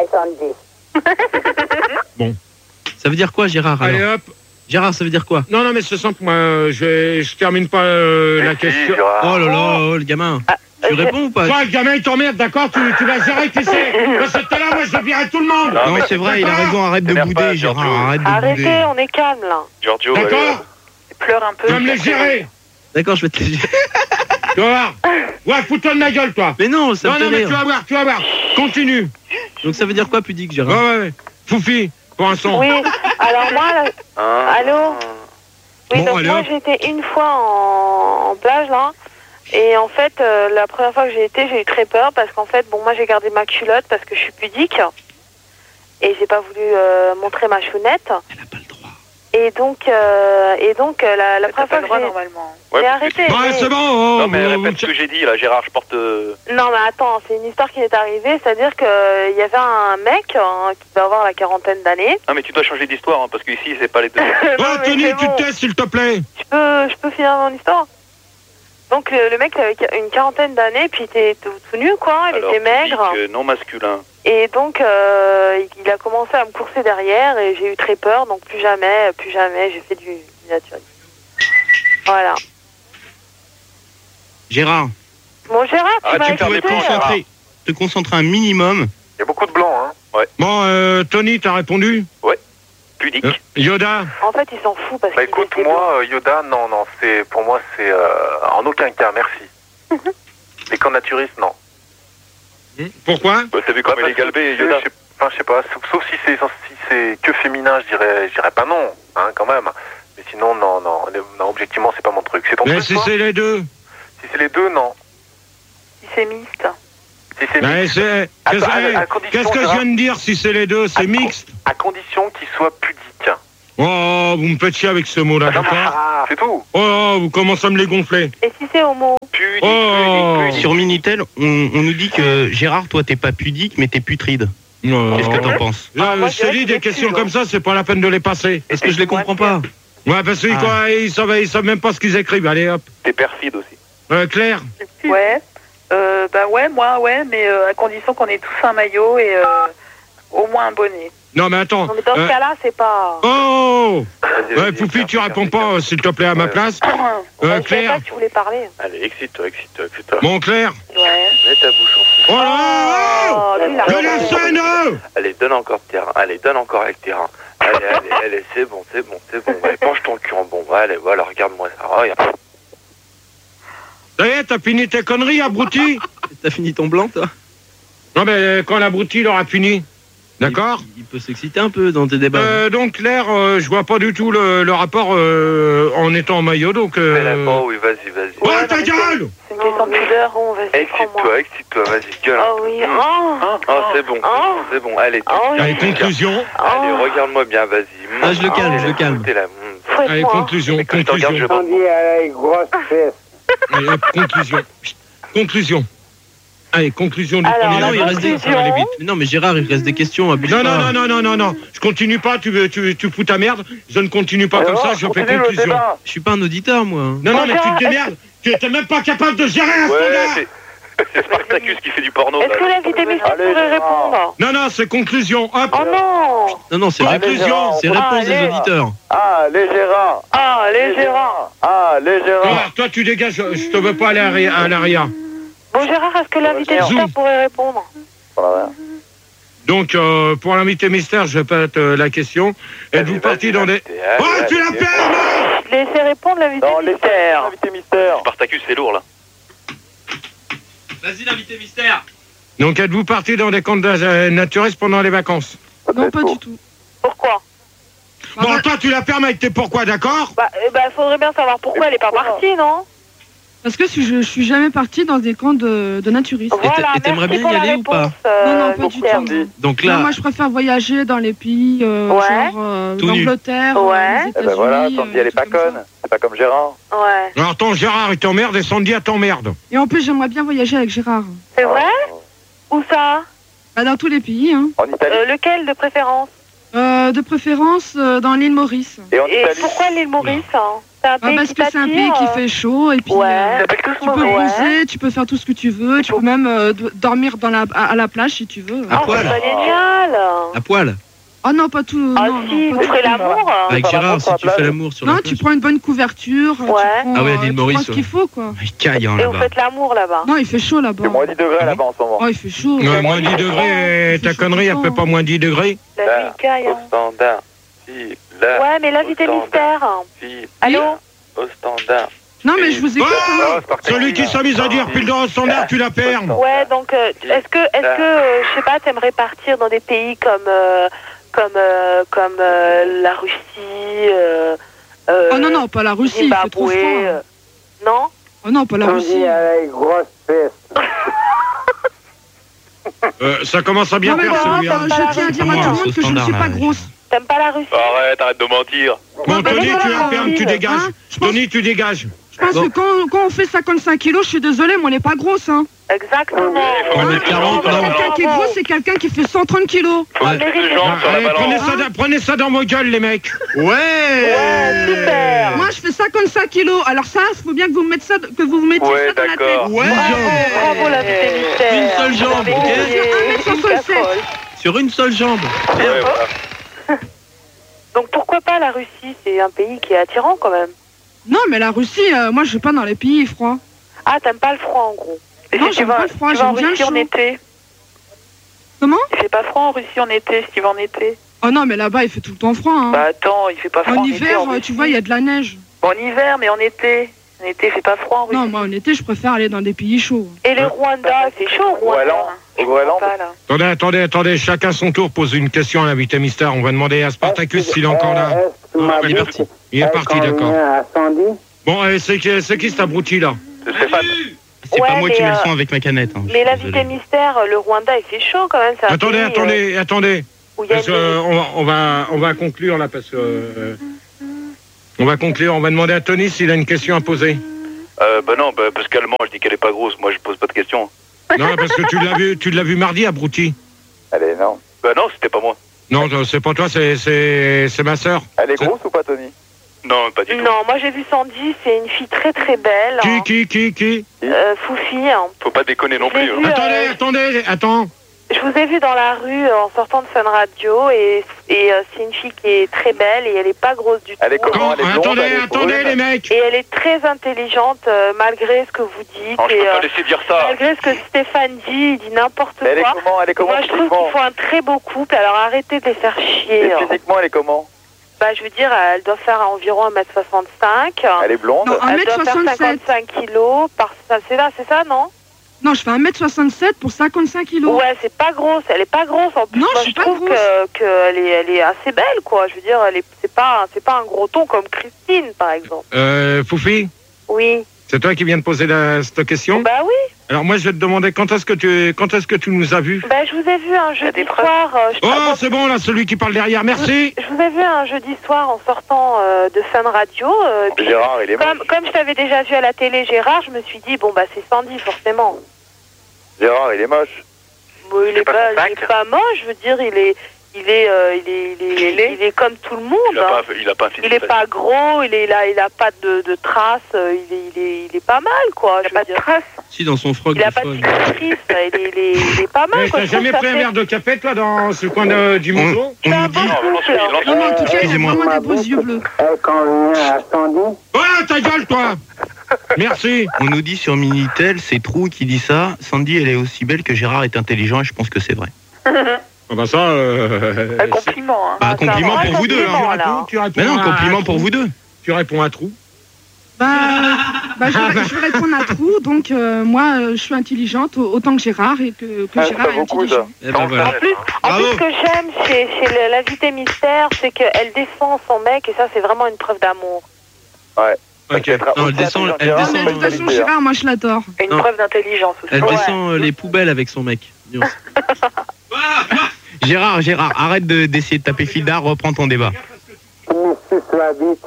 répondez. Ça veut dire quoi, Gérard, alors? Allez hop. Gérard, ça veut dire quoi? Non, non, mais c'est simple, moi, euh, je, vais- je termine pas euh, la Si, question. Gérard. Oh là là, oh, le gamin. Tu réponds ou pas? Toi, le gamin, il t'emmerde, d'accord? tu, tu vas gérer, tu sais. Parce que tout à l'heure, moi, je virais tout le monde. Non, Non, mais c'est vrai, il a raison, arrête de t'énerve bouder, pas, Gérard, Giorgio. arrête de Arrêtez, bouder. on est calme, là. Giorgio, euh, D'accord? Il pleure un peu. Tu vas me les gérer. D'accord, je vais te... Tu vas voir. Ouais, fous-toi de ma gueule, toi. Mais non, ça Non, me non, fait mais rire. tu vas voir, tu vas voir. Continue. Donc ça veut dire quoi, pudique, Ouais, Gérard? ouais, ouais. Foufi, pour un son. Oui, alors moi, là, Hein allô? Oui, Bon, donc allez, moi hop. j'ai été une fois en, en plage là, et en fait euh, la première fois que j'ai été j'ai eu très peur parce qu'en fait bon moi j'ai gardé ma culotte parce que je suis pudique et j'ai pas voulu euh, montrer ma chounette. Elle a pas le droit. Et donc euh, et donc euh, la, la T'as première pas fois le que droit, j'ai normalement. Ouais, j'ai parce que arrêté. Ouais, mais- c'est bon. Oh, Non, mais vous- répète vous- ce que j'ai dit, là, Gérard, je porte... euh, Non mais attends, c'est une histoire qui m'est arrivée, c'est-à-dire que euh, il y avait un mec hein, qui doit avoir la quarantaine d'années. Non, mais tu dois changer d'histoire, hein, parce que ici, c'est pas les deux. Non, Oh, mais Tony, c'est tu bon. te tais, s'il te plaît. Je peux, je peux finir mon histoire. Donc le, le mec il avait une quarantaine d'années, puis il était tout, tout nu quoi, il Alors, était maigre. public, euh, non masculin. Et donc euh, il a commencé à me courser derrière et j'ai eu très peur, donc plus jamais, plus jamais j'ai fait du, du naturel. Voilà. Gérard, Bon Gérard, tu Ah, m'as tu perds les écouté. plans, te concentrer, te concentrer un minimum. Il y a beaucoup de blancs, hein. Bon, euh, Tony, t'as répondu? Pudique. Euh, Yoda? En fait il s'en fout parce Bah qu'il écoute, était moi, euh, Yoda, non, non, c'est pour moi, c'est euh, en aucun cas, merci. Les camps naturistes, non. Pourquoi? Bah, t'as vu comme Bah, elle est parce que, galbée, tu sais, Yoda. je sais- Enfin, je sais pas, sauf, sauf si c'est si c'est que féminin, je dirais, je dirais pas non, hein, quand même. Mais sinon, non, non, non, objectivement, c'est pas mon truc. C'est ton Mais truc, si toi c'est les deux. Si c'est les deux, non. Si c'est mixte. Si c'est Mais mixte. c'est- À- Qu'est-ce à- à eh, condition, qu'est-ce que je Gérard, viens de dire si c'est les deux? C'est à- mixte. À condition qu'il soit pudique. Oh, vous me faites chier avec ce mot-là, Non, mais d'accord? c'est tout. Oh, vous commencez à me les gonfler. Et si c'est homo? Pudique, Oh. pudique, pudique. Sur Minitel, on, on nous dit que Gérard, toi, t'es pas pudique, mais t'es putride. Non. Qu'est-ce que t'en penses? Là, Ah, moi, je je te dirais dis, qu'il des est questions dessus, comme ça, c'est pas la peine de les passer. Est-ce que je les comprends pas? Ouais, parce qu'ils Ah. quoi, ils savent, ils savent même pas ce qu'ils écrivent. Allez, hop. T'es perfide aussi. Euh, Claire? Ouais. Euh, bah ouais, moi, ouais, mais euh, à condition qu'on ait tous un maillot et euh, au moins un bonnet. Non, mais attends. Non, mais dans ce euh, cas-là, c'est pas. Oh! Vas-y, Ouais, vas-y, Poupi, fais tu un réponds truc, pas, euh, s'il te plaît, à ma Ouais. place. Ouais, Euh, je savais Claire? pas que tu voulais parler. Allez, excite-toi, excite-toi, excite-toi. Bon, Claire? Ouais. Mets ta bouche en Oh là là! Oh, lui, il a De raison. la scène! euh Allez, donne encore de terrain. Allez, donne encore avec terrain. Allez, allez, allez, c'est bon, c'est bon, c'est bon. Allez, penche ton cul en bon. Allez, voilà, regarde-moi ça. Regarde. Ça y est, t'as fini tes conneries, abruti? T'as fini ton blanc, toi? Non, mais quand l'abruti, il aura fini. D'accord? Il, il peut s'exciter un peu dans tes débats. Euh, donc, Claire, euh, je vois pas du tout le, le rapport euh, en étant en maillot, donc... Fais la Euh... oh oui, vas-y, vas-y. Oh, Ouais, ta non, mais gueule! C'est une question de pudeur. Bon, vas-y, Excite-toi, prends-moi. excite-toi, vas-y, gueule. Oh oui. Oh. Oh, c'est bon, c'est Oh. bon, c'est bon. Allez, Oh, oui. Allez, conclusion. allez, Oh. regarde-moi bien, vas-y. Ah, je le calme, Allez, je le calme. écoutez-la. Mm. Allez, Fouette-moi. conclusion, Mais quand je te regarde, je conclusion. bande. Allez, grosse fesse. Allez, hop, conclusion. Chut, conclusion. Allez, conclusion du Alors, premier Mais non, il la débat. reste des... conclusion. ça va aller vite. Mais non, mais Gérard, il reste des questions. abuse Non, pas. non, non, non, non, non, non. Je continue pas, tu, tu, tu fous ta merde. Je ne continue pas comme ça, je fais conclusion. Je suis pas un auditeur, moi. Non, non, mais tu te Bonjour, démerdes. Tu n'es même pas capable de gérer un Ouais, standard. c'est c'est Spartacus qui fait du porno. Est-ce là. que l'invité mystère Allez, pourrait Gérard. répondre? Non, non, c'est conclusion. Hop. Oh non. Non, non, c'est Allez, réponse, Gérard, c'est on réponse peut- des Allez. auditeurs. Ah, les Gérard. Ah, les Gérard. Ah, les Gérard. Toi, toi, tu dégages. Je te veux pas aller à l'arrière- à l'arrière. Bon, Gérard, est-ce que l'invité Zoom. mystère pourrait répondre? Voilà. Donc, euh, pour l'invité mystère, je répète euh, la question. Êtes-vous Allez, parti vas-y, dans des... invité, allez, Oh, tu allez, la allez. perds, non! Laissez répondre l'invité Dans les mystère. invité mystère. Spartacus, c'est lourd là. Vas-y, l'invité mystère. Donc, êtes-vous parti dans des camps de euh, naturistes pendant les vacances? Non, pas du tout. Pourquoi? Bah, Bon, bah, toi, tu la perds, mais t'es pourquoi, d'accord? Bah, eh ben, faudrait bien savoir pourquoi elle est pas partie, non? parce que si je, je suis jamais partie dans des camps de, de naturistes. Et t'a- Voilà, et t'aimerais merci bien y pour la aller ou pas? réponse, euh, Non, non, pas du mystère. tout. non. Donc Non, là, moi, je préfère voyager dans les pays, euh, Ouais. genre euh, Tout nu. l'Angleterre, Ouais. euh, les Eh États-Unis. ben voilà, Sandy, euh, elle est des pas trucs comme conne. ça. C'est pas comme Gérard. Ouais. Alors, attends, Gérard, il t'emmerde et Sandy, elle t'emmerde. Et en plus, j'aimerais bien voyager avec Gérard. C'est vrai? Où ça? Bah, dans tous les pays, hein. En Italie. Euh, lequel de préférence? Euh, de préférence euh, dans l'île Maurice. Et en Et Italie. pourquoi l'île Maurice, hein? C'est un Ah, pays parce qui que c'est un pays t'attire, qui euh, fait chaud et puis Ouais. euh, Ça s'appelle tous tu peux Maurice. bronzer, tu peux faire tout ce que tu veux, tu peux même euh, d- dormir dans la, à, à la plage si tu veux. À Oh, poil. c'est pas génial! à poil. Ah non, pas tout. Ah non, si, non, vous pas ferez tout. l'amour? Avec faire Gérard, l'amour si sur la tu fais plage. l'amour sur Non, la tu plage. prends une bonne couverture. tu Ouais. prends, Ah ouais, euh, l'île tu Maurice, prends ce ouais. qu'il faut, quoi. Il caille hein, Et vous là-bas. faites l'amour là-bas? Non, il fait chaud là-bas. C'est moins dix degrés là-bas en ce moment. Oh, il fait chaud. Ouais, moins dix degrés, et ta connerie, elle fait pas moins dix degrés. La nuit, il caille, Au hein. standard. Si, là. Ouais, mais l'invité au standard. mystère. Si, Allô? au standard. Non, mais je vous écoute. hein. Oh, celui qui s'amuse à dire pile dans le standard, tu la perds. Ouais, donc, euh, est-ce que, est-ce que, euh, je sais pas, t'aimerais partir dans des pays comme, euh, comme, euh, comme euh, la Russie, euh, euh, Oh non, non, pas la Russie, il fait trop Zimbabwe, froid. euh, non? Oh non, pas la Russie. Sandy, elle est grosse fesse. Euh, ça commence à bien Non, mais faire bon, celui-là. enfin, je tiens à dire à tout le monde que je ne suis pas grosse. T'aimes pas la Russie? Arrête, arrête de mentir. Bon, mais Tony, voilà, tu la fermes, tu hein, dégages. je pense- Tony, tu dégages. Je pense que quand, quand on fait cinquante-cinq kilos, je suis désolée, mais on n'est pas grosse, hein. Exactement. On met quarante, non. Quelqu'un qui est gros, c'est quelqu'un qui fait cent trente kilos. Faut Ouais. mettre les jambes sur la Allez, balance. prenez ça, dans- prenez ça dans vos gueules, les mecs. Ouais. Ouais, super. Moi, je fais cinquante-cinq kilos. Alors ça, il faut bien que vous me mettiez ça, que vous vous mettiez Ouais, ça dans la tête. d'accord. Ouais. Bravo, bravo l'invité mystère. Une seule jambe, Vous avez ok. gagné un mètre une soixante-sept. casserole. Sur une seule jambe. Ouais, voilà. Donc pourquoi pas la Russie? C'est un pays qui est attirant quand même. Non, mais la Russie, euh, moi, je vais pas dans les pays froids. Ah, t'aimes pas le froid en gros. Et Non, si tu j'aime vas, pas le froid, tu vas en j'aime bien le Russie en chaud. été. Comment? Il fait pas froid en Russie en été, si tu vas en été. Oh non, mais là-bas, il fait tout le temps froid. Hein. Bah attends, il fait pas froid en, en été. hiver, en euh, Russie. tu vois, il y a de la neige. Bon, en hiver, mais en été. En été, il fait pas froid en Russie. Non, moi, en été, je préfère aller dans des pays chauds. Et le Rwanda, c'est chaud, Ou Rwanda. alors, Je comprends pas, là. Attendez, attendez, attendez, chacun son tour pose une question à l'invité mystère. On va demander à Spartacus s'il est encore là. Non, il est parti. Il est parti, d'accord. À Sandy. Bon, euh, c'est qui, c'est qui cet abruti là? C'est Stéphane. C'est Ouais, pas moi qui mais, mets le euh, son avec ma canette. hein, je Mais suis l'invité désolé. mystère, le Rwanda, il fait chaud quand même. C'est un Attendez, pays, attendez, attendez. euh, où il y a Parce que, une- euh, on, va, on, va, on va conclure là parce que... euh, on va conclure, on va demander à Tony s'il a une question à poser. Euh, bah non, bah, parce qu'Allemand, je dis qu'elle est pas grosse. Moi, je pose pas de questions. Non, parce que tu l'as vu, tu l'as vu mardi, abruti. Elle est énorme. Bah non, c'était pas moi. Non, c'est pas toi, c'est, c'est, c'est ma sœur. Elle est grosse ou pas, Tony? Non, pas du tout. Non, moi j'ai vu Sandy, c'est une fille très très belle. Qui, hein. qui, qui, qui Euh, Foufi. hein. Faut pas déconner non Je l'ai plus. vu, hein. Attendez, euh, attendez, attends. Je vous ai vu dans la rue euh, en sortant de Fun Radio et, et euh, c'est une fille qui est très belle et elle est pas grosse du Elle est tout. comment? Quand- Elle est blonde, attendez, elle est attendez brune. les mecs. Et elle est très intelligente euh, malgré ce que vous dites Non, je et peux pas euh, laisser dire ça. malgré ce que Stéphane dit, il dit n'importe Mais elle est quoi. comment? Elle est comment Moi je trouve physiquement? qu'ils font un très beau couple, alors arrêtez de les faire chier. Et hein. physiquement, elle est comment? Bah je veux dire, elle doit faire environ un mètre soixante-cinq. Elle est blonde? Non, Elle doit faire un mètre soixante-sept. cinquante-cinq kilos par ça, c'est là, c'est ça, non? Non, je fais un mètre soixante-sept pour cinquante-cinq kilos. Ouais, c'est pas grosse, elle est pas grosse en plus. Non, Moi, je suis je pas trouve grosse. que qu'elle est, elle est assez belle, quoi. Je veux dire, elle est, c'est pas, c'est pas un gros ton comme Christine, par exemple. Euh, Foufi, Oui. c'est toi qui viens de poser la, cette question. Bah oui. Alors moi, je vais te demander quand est-ce que tu, quand est-ce que tu nous as vus? Bah je vous ai vu un jeudi soir. euh, je- Oh, c'est bon là, celui qui parle derrière. Merci. Je vous ai vu un jeudi soir en sortant euh, de Fun Radio. euh, puis Gérard, il est comme, comme je t'avais déjà vu à la télé, Gérard, je me suis dit bon bah c'est Sandy forcément. Gérard, il est moche. Bon, il est pas pas, son il sac. est pas moche. Je veux dire, il est, il est, euh, il est, il est, il est comme tout le monde. Il a hein. pas, il a pas un physique Il est facile. pas gros, il est là, il a pas de, de traces, euh, il est, il est, il est pas mal quoi. Il a pas de traces. Si, dans son froc, Il a des pas fois, de il- cicatrices, il est, il est, il est pas mal Eh, quoi. T'as Je trouve jamais ça pris un fait- verre de café toi dans ce coin de, du museau? On nous un dit, bon couple. Non, mais en tout cas, il a Excusez-moi. vraiment des beaux yeux bleus. Elle convient à Sandy. Oh, ta gueule toi. Merci. on nous dit sur Minitel, c'est Trou qui dit ça. Sandy, elle est aussi belle que Gérard est intelligent et je pense que c'est vrai. Ah bah ça. Euh, Un compliment, hein. Bah, Ah, ça compliment va, pour vous deux. compliment, Hein. là. tu réponds Mais non, à- compliment pour vous deux. Tu réponds à trou. Bah, bah, je, vais, je vais répondre à Trou. Donc, euh, moi, euh, je suis intelligente au- autant que Gérard et que, que Ah, Gérard ça est vaut beaucoup, intelligent. Eh ben, voilà. En plus, en Bravo. plus, ce que j'aime chez, chez le- l'invité mystère, c'est qu'elle défend son mec et ça, c'est vraiment une preuve d'amour. Ok. Non, elle descend, elle Non, mais descend, de toute façon, Gérard, moi, je l'adore. Et une Non. preuve d'intelligence aussi. elle Ouais. descend euh, les poubelles avec son mec. Nuance. Gérard, Gérard, arrête de- d'essayer de taper fil d'art, reprends ton débat. Monsieur Slavit.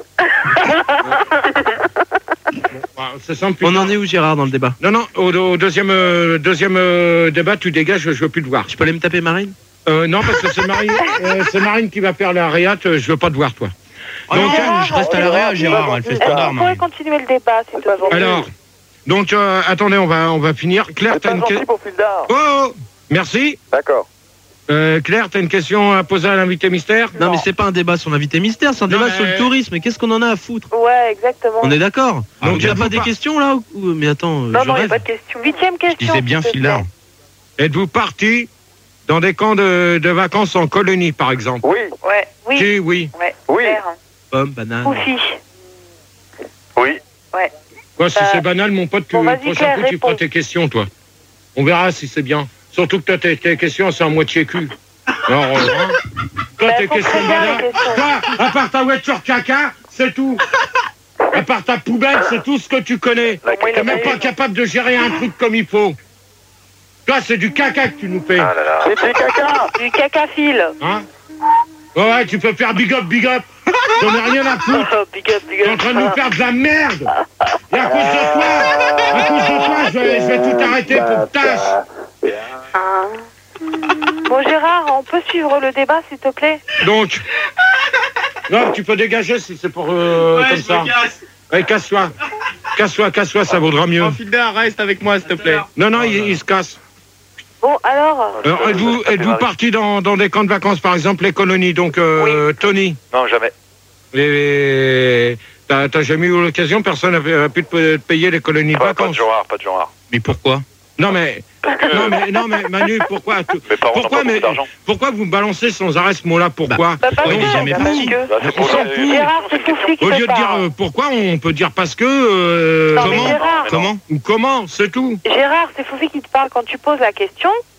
Bah, c'est simple. On en est où, Gérard, dans le débat? Non, non, au, au deuxième, euh, deuxième euh, débat, tu dégages, je veux plus te voir. Je peux aller me taper Marine? Euh, non, parce que c'est Marine, euh, c'est Marine qui va faire la réat, euh, je veux pas te voir, toi. Oh Donc, non, je reste à la réa, Gérard, elle fait Est-ce que standard, vous pourriez Marine. continuer le débat, s'il te plaît? Alors, donc, euh, attendez, on va, on va finir. Claire, C'est t'as pas une gentil question. pour Fildar. Oh, oh, merci. D'accord. Euh, Claire, t'as une question à poser à l'invité mystère? Non, mais c'est pas un débat sur l'invité mystère, c'est un Non, débat mais- sur le tourisme. Mais qu'est-ce qu'on en a à foutre? Ouais, exactement. On est d'accord? Ah, Donc, il n'y a êtes-vous pas des pas- questions là ou- ou- Mais attends, euh, Non, je non, il n'y a rêve. pas de question. Huitième Je question. disais bien s'il te fil d'art. plaît. Êtes-vous parti dans des camps de, de vacances en colonie, par exemple? Oui, Ouais, Oui, Qui, oui. ouais. oui. Claire. Pomme, banane. Foufi. Oui. Quoi, si Euh, c'est banal, mon pote, tu, bon, le vas-y, prochain Claire, coup, tu réponds. feras tes questions, toi. On verra si c'est bien. Surtout que toi, tes, tes questions, c'est à moitié cul. Alors, euh, hein, toi, Bah, tes faut questions très bien, banales. les questions. Toi, à part ta voiture caca, c'est tout. À part ta poubelle, c'est tout ce que tu connais. La Moi, il T'es a même pas pas eu. capable de gérer un truc comme il faut. Toi, c'est du caca que tu nous fais. Ah là là. C'est du caca. Du caca-fil. Hein? Ouais, tu peux faire big up, big up. J'en ai rien à foutre. Oh, big up, big T'es en up. train de nous faire de la merde. Et à cause de toi, à cause de toi, je vais, je vais tout arrêter pour que tâche. Ah. Bon, Gérard, on peut suivre le débat, s'il te plaît? Donc, non, tu peux dégager si c'est pour euh, comme ça. Ouais, casse-toi. Casse-toi, casse-toi, ça vaudra mieux. Oh, fil d'art, reste avec moi, s'il te plaît. Non, non, il, il se casse. Bon, alors, Alors, êtes-vous êtes-vous parti dans, dans des camps de vacances, par exemple, les colonies? Donc, euh, Tony, Non, jamais. les... t'as t'as jamais eu l'occasion, personne n'a pu te payer les colonies de Pas, pas de vacances? genre, pas de genre. Mais pourquoi? Non, mais, non, mais, non, mais Manu, pourquoi tu- Mes parents n'ont pourquoi, pas beaucoup mais, d'argent. pourquoi vous me balancez sans arrêt ce mot-là? Pourquoi? bah, pas Ouais, du il est tout, jamais pas parti. que. Bah, c'est On pour s'en le- fout. Gérard, c'est Foufi qui Au te lieu de dire parle. euh, pourquoi, on peut dire parce que... euh, Non, mais comment Gérard, Comment? Ou comment, c'est tout. Gérard, c'est Foufi qui te parle quand tu poses la question.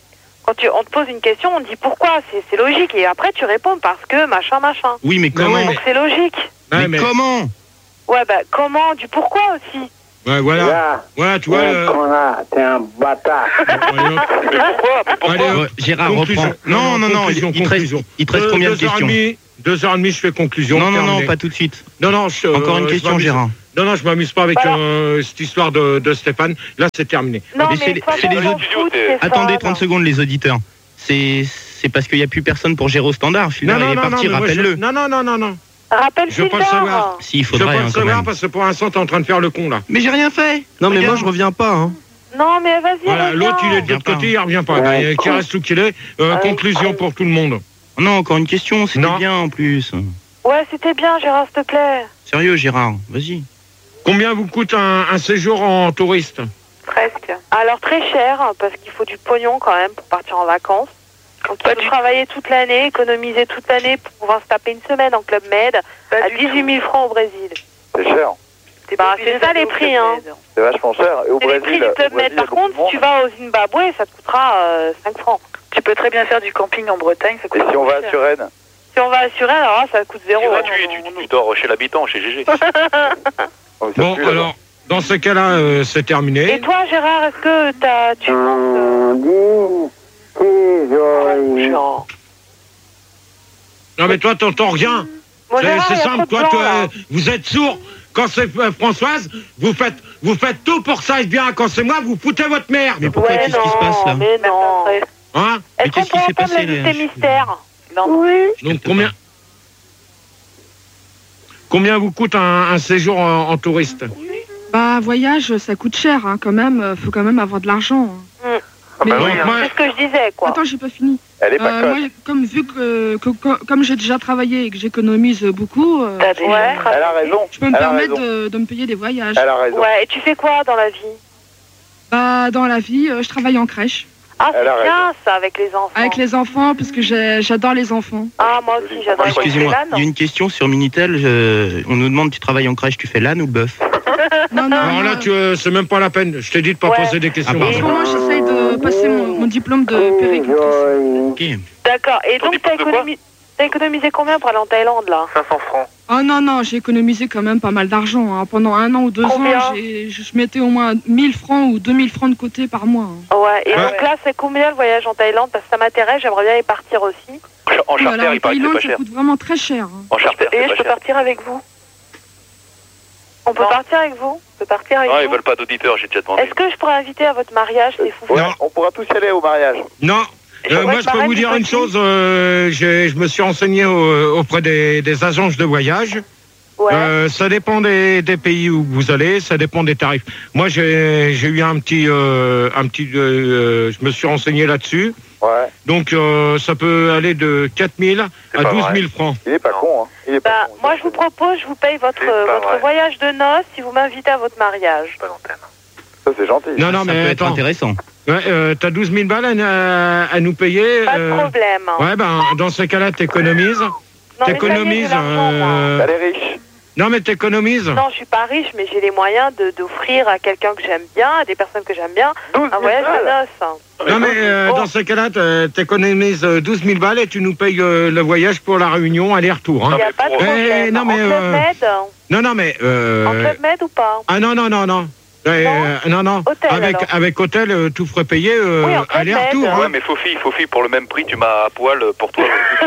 Quand tu, on te pose une question, on te dit pourquoi, c'est c'est logique. Et après, tu réponds parce que machin, machin. Oui, mais comment ouais, Donc c'est logique. Ouais, mais, mais- comment Ouais, bah comment, du pourquoi aussi. Ouais, voilà. Là, Voilà, tu vois. ouais, euh, connard, t'es un bâtard. allez, hop. Mais pourquoi Mais pourquoi Allez, hop. Ouais, Gérard, Conclusion. reprends. Non, non, non, conclusion, il, il te reste, conclusion. il te reste Deux- combien de deux heures et questions demie, Deux heures et demie, je fais conclusion. Non, non, non, terminé. pas tout de suite. Non, non, je, Encore une euh, je question, m'amuse- Gérard. Non, non, je m'amuse pas avec Voilà. euh, cette histoire de, de Stéphane. Là, c'est terminé. Non, Mais mais, chez de les- toute façon, chez les on s'en autres fout de studios, ces Attendez fans. trente secondes, les auditeurs. C'est c'est parce qu'il n'y a plus personne pour gérer au standard. Non, Fulner, non, il est non, non, parti, mais moi, je- rappelle-le. non, non, non, non, non. Rappelle Je veux pas le Fulner. savoir. Si, il Je veux faudrait, pas hein, le quand savoir même. parce que pour l'instant, t'es en train de faire le con, là. Mais j'ai rien fait. Non, mais moi, Regarde. je reviens pas. Hein. Non, mais vas-y, Voilà, reviens. l'autre, il est de Viens l'autre pas. côté, il revient pas. Ouais, Mais qui con. reste où qu'il est. Euh, Ouais, conclusion con. pour tout le monde. Non, encore une question, c'était Non. bien en plus. Ouais, c'était bien, Gérard, s'il te plaît. Sérieux, Gérard, vas-y. Combien vous coûte un, un séjour en touriste? Presque. Alors très cher, hein, parce qu'il faut du pognon quand même pour partir en vacances. Donc il faut travailler toute l'année, économiser toute l'année pour pouvoir se taper une semaine en Club Med à dix-huit mille francs au Brésil. C'est cher. T'es Bah, pas obligé c'est ça d'aller les au prix, Club hein. Med. C'est vachement cher. Et au C'est les Brésil, prix du au Club Brésil, Med. il y a Par beaucoup contre, de si tu monde. vas au Zimbabwe, ça te coûtera euh, cinq francs. Tu peux très bien faire du camping en Bretagne, ça coûte Et si on va cher. à Suresnes? Si on va assurer, alors là, ça coûte zéro. C'est hein. gratuit, tu, tu dors chez l'habitant, chez G G. Oh, mais ça Bon, pue, là-bas. alors, dans ce cas-là, euh, c'est Et terminé. toi, Gérard, est-ce que t'as, tu penses... On dit, c'est joli. Genre... Non, mais toi, t'entends rien. Bon, C'est Gérard, c'est il y a simple, trop de toi, gens, toi, là. vous êtes sourd. Quand c'est euh, Françoise, vous faites, vous faites tout pour ça et bien. Quand c'est moi, vous foutez votre mère. Mais pourquoi, Ouais, qu'est-ce qui se passe là non, mais non. Hein? Mais Est-ce qu'on qu'est-ce peut qui s'est entendre passé, là l'invité Je- mystère? Non. Oui. Donc combien Combien vous coûte un, un séjour en, en touriste? Bah, voyage, ça coûte cher, hein, quand même. euh, Faut quand même avoir de l'argent. hein. Ah bah Mais- oui, hein. C'est ce que je disais, quoi. Attends, j'ai pas fini. Elle est pas Euh, conne. moi, comme vu que, que- que- comme j'ai déjà travaillé et que j'économise beaucoup, euh, T'as déjà Ouais. travaillé. Elle a raison. je peux me Elle a permettre raison. de, de me payer des voyages. Elle a raison. Ouais, et tu fais quoi dans la vie? Bah, dans la vie, euh, je travaille en crèche Ah, Elle a c'est bien, ça, avec les enfants. avec les enfants parce que j'ai- j'adore les enfants. Ah, moi aussi, j'adore les Excusez-moi, LAN. il y a une question sur Minitel. je- On nous demande, tu travailles en crèche, tu fais l'âne ou le bœuf? Non, non, Alors là, non. tu, euh, c'est même pas la peine. Je t'ai dit de pas Ouais. poser des questions. Ah, En ce moment, j'essaye de passer mon, mon diplôme de C'est péricultrice. joli. Ok. D'accord, et Ton donc t'as diplôme de quoi économisé... T'as économisé combien pour aller en Thaïlande, là? cinq cents francs. Oh non, non, j'ai économisé quand même pas mal d'argent. hein. Pendant un an ou deux Combien ans, j'ai- je je mettais au moins mille francs ou deux mille francs de côté par mois. hein. Ouais, et Ouais. donc là, c'est combien le voyage en Thaïlande? Parce que ça m'intéresse, j'aimerais bien y partir aussi. En charter, Voilà, en il paraît que c'est Thaïlande, pas ça cher. coûte vraiment très cher. hein. En charter, Et c'est je pas peux cher. partir avec vous. On peut Non. partir avec vous? Je peux partir avec Non, ils vous. veulent pas d'auditeurs, j'ai déjà demandé. Est-ce que je pourrais inviter à votre mariage, les fous? Ouais, Non. on pourra tous y aller au mariage. Non. Je Euh, vois moi, que je peux pareil, vous c'est dire une petit. chose. euh, j'ai- je me suis renseigné au- auprès des, des agences de voyage. Ouais. Euh, ça dépend des, des pays où vous allez, ça dépend des tarifs. Moi, j'ai j'ai eu un petit, euh, un petit, euh, je me suis renseigné là-dessus. Ouais. Donc, euh, ça peut aller de quatre mille C'est à pas douze vrai. mille francs. Il est pas Non. con, hein. Il est pas Bah, con. moi, je vous propose, je vous paye votre, C'est pas votre vrai. voyage de noces si vous m'invitez à votre mariage. Pas d'antenne. Ça, c'est gentil. Non, non, Ça mais peut être attends. intéressant. Ouais, euh, t'as douze mille balles à, à nous payer. Pas de euh, problème. Ouais, ben, dans ce cas-là, t'économises. Non, mais ça y est, j'ai T'économises. l'argent, moi. euh, Elle est riche. Non, mais t'économises. Non, je suis pas riche, mais j'ai les moyens de- d'offrir à quelqu'un que j'aime bien, à des personnes que j'aime bien, douze un mille voyage de balles. noces. Non, mais euh, Oh. dans ce cas-là, t'é- t'économises euh, douze mille balles et tu nous payes euh, le voyage pour la Réunion, aller-retour. Il Hein. n'y a mais pas de pour- problème. Eh, non, mais, en Club euh, Med Non, non, mais... euh, En Club Med ou pas? Ah non, non, non, non. Euh, non, non. Hôtel, avec, alors. avec hôtel, euh, tout frais payé, euh, Oui, en Club aller-retour. Med. hein. Ouais, mais Fofi, Fofi, pour le même prix, tu m'as à poil pour toi.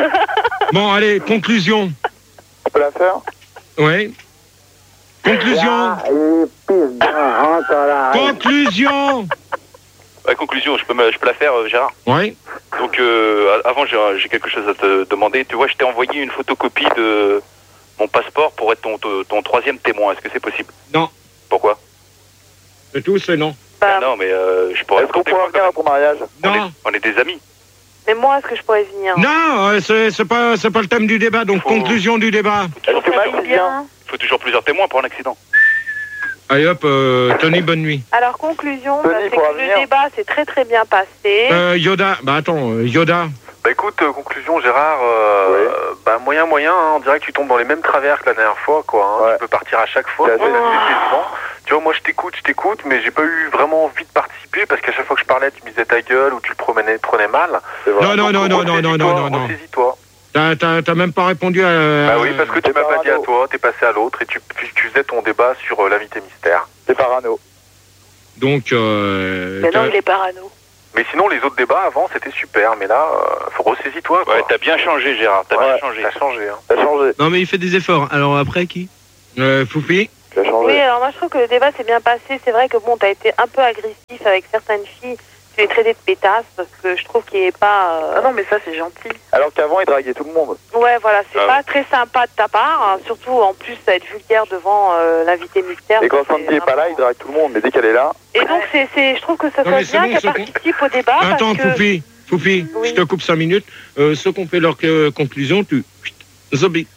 Bon, allez, conclusion. On peut la faire? Oui. Conclusion. Là, il pisse dans, rentre dans la rue. Conclusion. Ouais, conclusion, je peux, me- je peux la faire, euh, Gérard. Oui. Donc, euh, avant, j'ai j'ai quelque chose à te demander. Tu vois, je t'ai envoyé une photocopie de mon passeport pour être ton, ton, ton troisième témoin. Est-ce que c'est possible? Non. Pourquoi? C'est tout, c'est non. Bah, Ah non, mais euh, je pourrais Est-ce être qu'on ton pourra témoin. venir à ton mariage? On est, Non. on est des amis. Mais moi, est-ce que je pourrais venir? Non, euh, c'est c'est pas, c'est pas le thème du débat, donc Faut- conclusion du débat. Est-ce que Ça Max tombe il vient? bien. Il faut toujours plusieurs témoins pour un accident. Allez hop, euh, Tony, bonne nuit. Alors, conclusion, Tony bah, c'est pourra que venir. le débat s'est très très bien passé. Euh, Yoda, bah attends, euh, Yoda. Bah écoute, euh, conclusion Gérard, euh, Ouais. bah moyen moyen, hein, on dirait que tu tombes dans les mêmes travers que la dernière fois, quoi. Hein. Ouais. Tu peux partir à chaque fois, C'est c'est assez- c'est saisissant. Tu vois, moi je t'écoute, je t'écoute, mais j'ai pas eu vraiment envie de participer parce qu'à chaque fois que je parlais, tu me disais ta gueule ou tu le prenais, prenais mal. Non, non, non, non, non, non, non, non, non. Ressaisis-toi. T'as, t'as, t'as même pas répondu à... Bah oui, parce que tu m'as pas dit à toi, t'es passé à l'autre et tu, tu faisais ton débat sur euh, l'invité mystère. T'es parano. Donc, euh... Mais non, il est parano. Mais sinon, les autres débats avant, c'était super, mais là, euh, faut ressaisis-toi, quoi. Ouais, t'as bien changé, Gérard, t'as Ouais, bien changé. T'as changé, hein. T'as changé. Non, mais il fait des efforts. Alors après, qui Euh, Foufi T'as changé. Oui, alors moi je trouve que le débat s'est bien passé. C'est vrai que bon, t'as été un peu agressif avec certaines filles. Tu les traitais de pétasses parce que je trouve qu'il est pas. Euh... Ah non, mais ça c'est gentil. Alors qu'avant, il draguait tout le monde. Ouais, voilà, c'est Ah pas ouais. très sympa de ta part. Hein, surtout en plus être vulgaire devant euh, l'invité mystère. Et quand c'est Sandy est pas là, il drague tout le monde, mais dès qu'elle est là. Et donc c'est, c'est, je trouve que ça Non, soit mais c'est bien bon, qu'elle c'est bon. participe au débat. Attends, parce que... Foufi, Foufi, je te coupe cinq minutes. Euh, ceux qui ont fait leur euh, conclusion, tu... Zobi.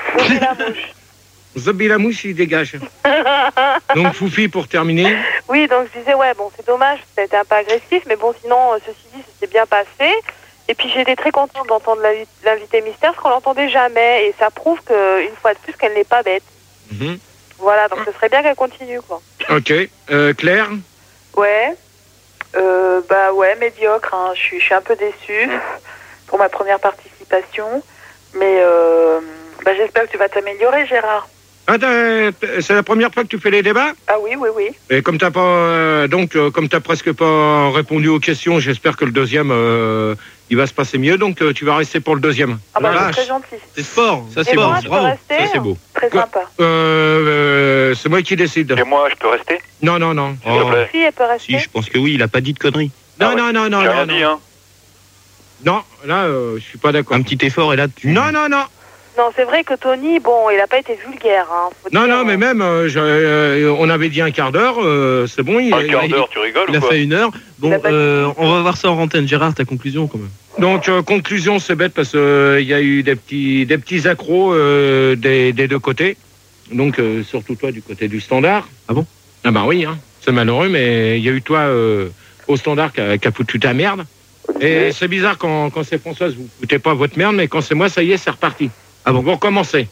Zobi la mouche, il dégage. Donc, Foufi, pour terminer. Oui, donc je disais, ouais, bon, c'est dommage, ça a été un peu agressif, mais bon, sinon, euh, ceci dit, ça s'est bien passé. Et puis j'étais très contente d'entendre l'invi- l'invité mystère, parce qu'on l'entendait jamais, et ça prouve qu'une fois de plus, qu'elle n'est pas bête. Mhm. Voilà, donc ce serait bien qu'elle continue, quoi. Ok. Euh, Claire Ouais. Euh, bah ouais, médiocre. Hein. Je suis, je suis un peu déçue pour ma première participation, mais euh, bah, j'espère que tu vas t'améliorer, Gérard. Ah, t'as- c'est la première fois que tu fais les débats? Ah oui, oui, oui. Et comme t'as pas, euh, donc, euh, comme t'as presque pas répondu aux questions, j'espère que le deuxième, euh, il va se passer mieux. Donc, euh, tu vas rester pour le deuxième. Ah bah Voilà. c'est très gentil. C'est sport. Ça, Et c'est moi, bon. je peux Bravo. rester Ça, c'est beau. Très sympa. Euh, euh, c'est moi qui décide. Et moi, je peux rester? Non, non, non. S'il te plaît. Si, elle peut rester. Si, je pense que oui, il a pas dit de conneries. Non, Ah ouais. non, non, non, J'ai non, rien non. dit, hein. Non, là, euh, je suis pas d'accord. Un petit effort et là, tu... Non, non, non. Non, c'est vrai que Tony, bon, il a pas été vulgaire, hein. faut Non, dire, non, mais euh, même, euh, je- euh, on avait dit un quart d'heure, euh, c'est bon. Il, Un quart il- d'heure, tu rigoles Il ou a quoi? fait une heure. Bon, Il a pas dit- euh, on va voir ça en antenne. Gérard, ta conclusion quand même. Donc, euh, conclusion, c'est bête parce qu'il il y a eu des petits, des petits accros euh, des, des deux côtés. Donc, euh, surtout toi du côté du standard. Ah bon? Ah bah oui, hein. C'est malheureux, mais il y a eu toi euh, au standard qui a, qui a foutu ta merde. Et c'est bizarre quand, quand c'est Françoise, vous foutez pas votre merde, mais quand c'est moi, ça y est, c'est reparti. Ah bon, vous recommencez.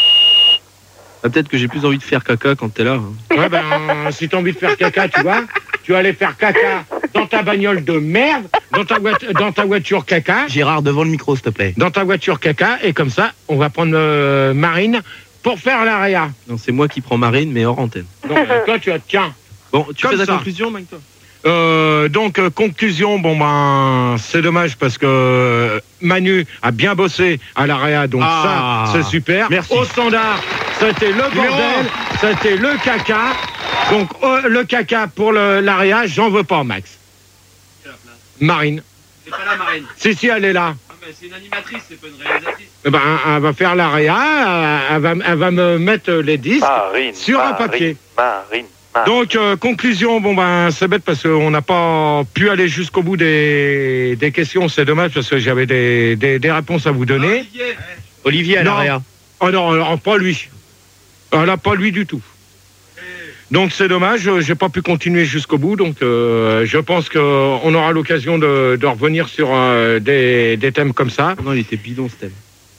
Ah, peut-être que j'ai plus envie de faire caca quand t'es là. hein. Ouais, ben, si t'as envie de faire caca, tu vois, tu vas aller faire caca dans ta bagnole de merde, dans ta, voiture, dans ta voiture caca, Gérard, devant le micro, s'il te plaît. dans ta voiture caca, et comme ça, on va prendre euh, Marine pour faire l'area. Non, c'est moi qui prends Marine, mais hors antenne. Donc, euh, toi, tu as, tiens. Bon, tu Comme fais la ça. conclusion, Mike, toi? Euh, donc, euh, conclusion, bon ben, c'est dommage parce que euh, Manu a bien bossé à l'area, donc Ah. ça, c'est super. Merci. Au standard, c'était le bordel, c'était le caca. Donc, euh, le caca pour le- l'area, j'en veux pas, Max. Marine. C'est pas la marine. Si, si, elle est là. Ah, mais c'est une animatrice, c'est pas une réalisatrice. Eh ben, elle va faire l'area, elle va, elle va me mettre les disques Marine, sur un Marine, papier. Marine, Marine. Donc, euh, conclusion, bon ben, c'est bête parce qu'on n'a pas pu aller jusqu'au bout des, des questions. C'est dommage parce que j'avais des, des, des réponses à vous donner. Olivier, Olivier à Non. l'area. Oh non, alors, pas lui. Ah, là, pas lui du tout. Donc, c'est dommage, euh, j'ai pas pu continuer jusqu'au bout. Donc, euh, je pense qu'on aura l'occasion de, de revenir sur euh, des, des thèmes comme ça. Non, il était bidon, ce thème.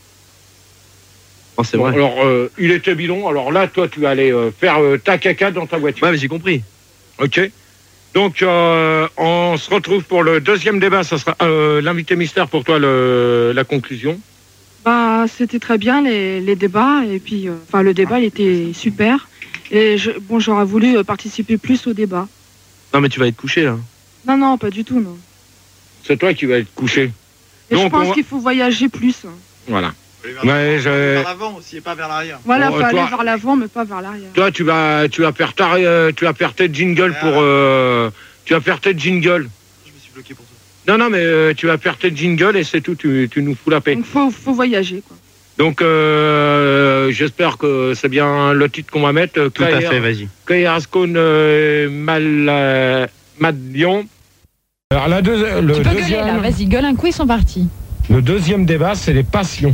Oh, c'est Bon, vrai. alors, euh, il était bidon. Alors là, toi, tu vas aller euh, faire euh, ta caca dans ta voiture. Ouais, mais j'ai compris. Ok. Donc, euh, on se retrouve pour le deuxième débat. Ça sera euh, l'invité mystère pour toi, le, la conclusion. Bah, c'était très bien les, les débats et puis, euh, enfin, le débat il était super. Et je, bon, j'aurais voulu euh, participer plus au débat. Non, mais tu vas être couché, là. Non, non, pas du tout, non. C'est toi qui vas être couché. Et je Donc, on pense va- qu'il faut voyager plus. Voilà. Vers Ouais, je- vers l'avant aussi et pas vers l'arrière. Voilà, Bon, faut toi- aller vers l'avant, mais pas vers l'arrière. Toi, tu vas, tu vas faire ta, euh, tu vas faire tes jingles pour, euh, tu vas faire tes jingles. Je me suis bloqué pour ça. Non, non, mais euh, tu vas faire tes jingles et c'est tout. Tu, tu nous fous la paix. Donc, faut, faut voyager, quoi. Donc, euh, j'espère que c'est bien le titre qu'on va mettre. Tout à fait, vas-y. Kayarskon euh, Mal euh, Madion. Alors, la deux- le, Tu peux gueuler là, deuxième, vas-y, gueule un coup, ils sont partis. le deuxième débat, c'est les passions.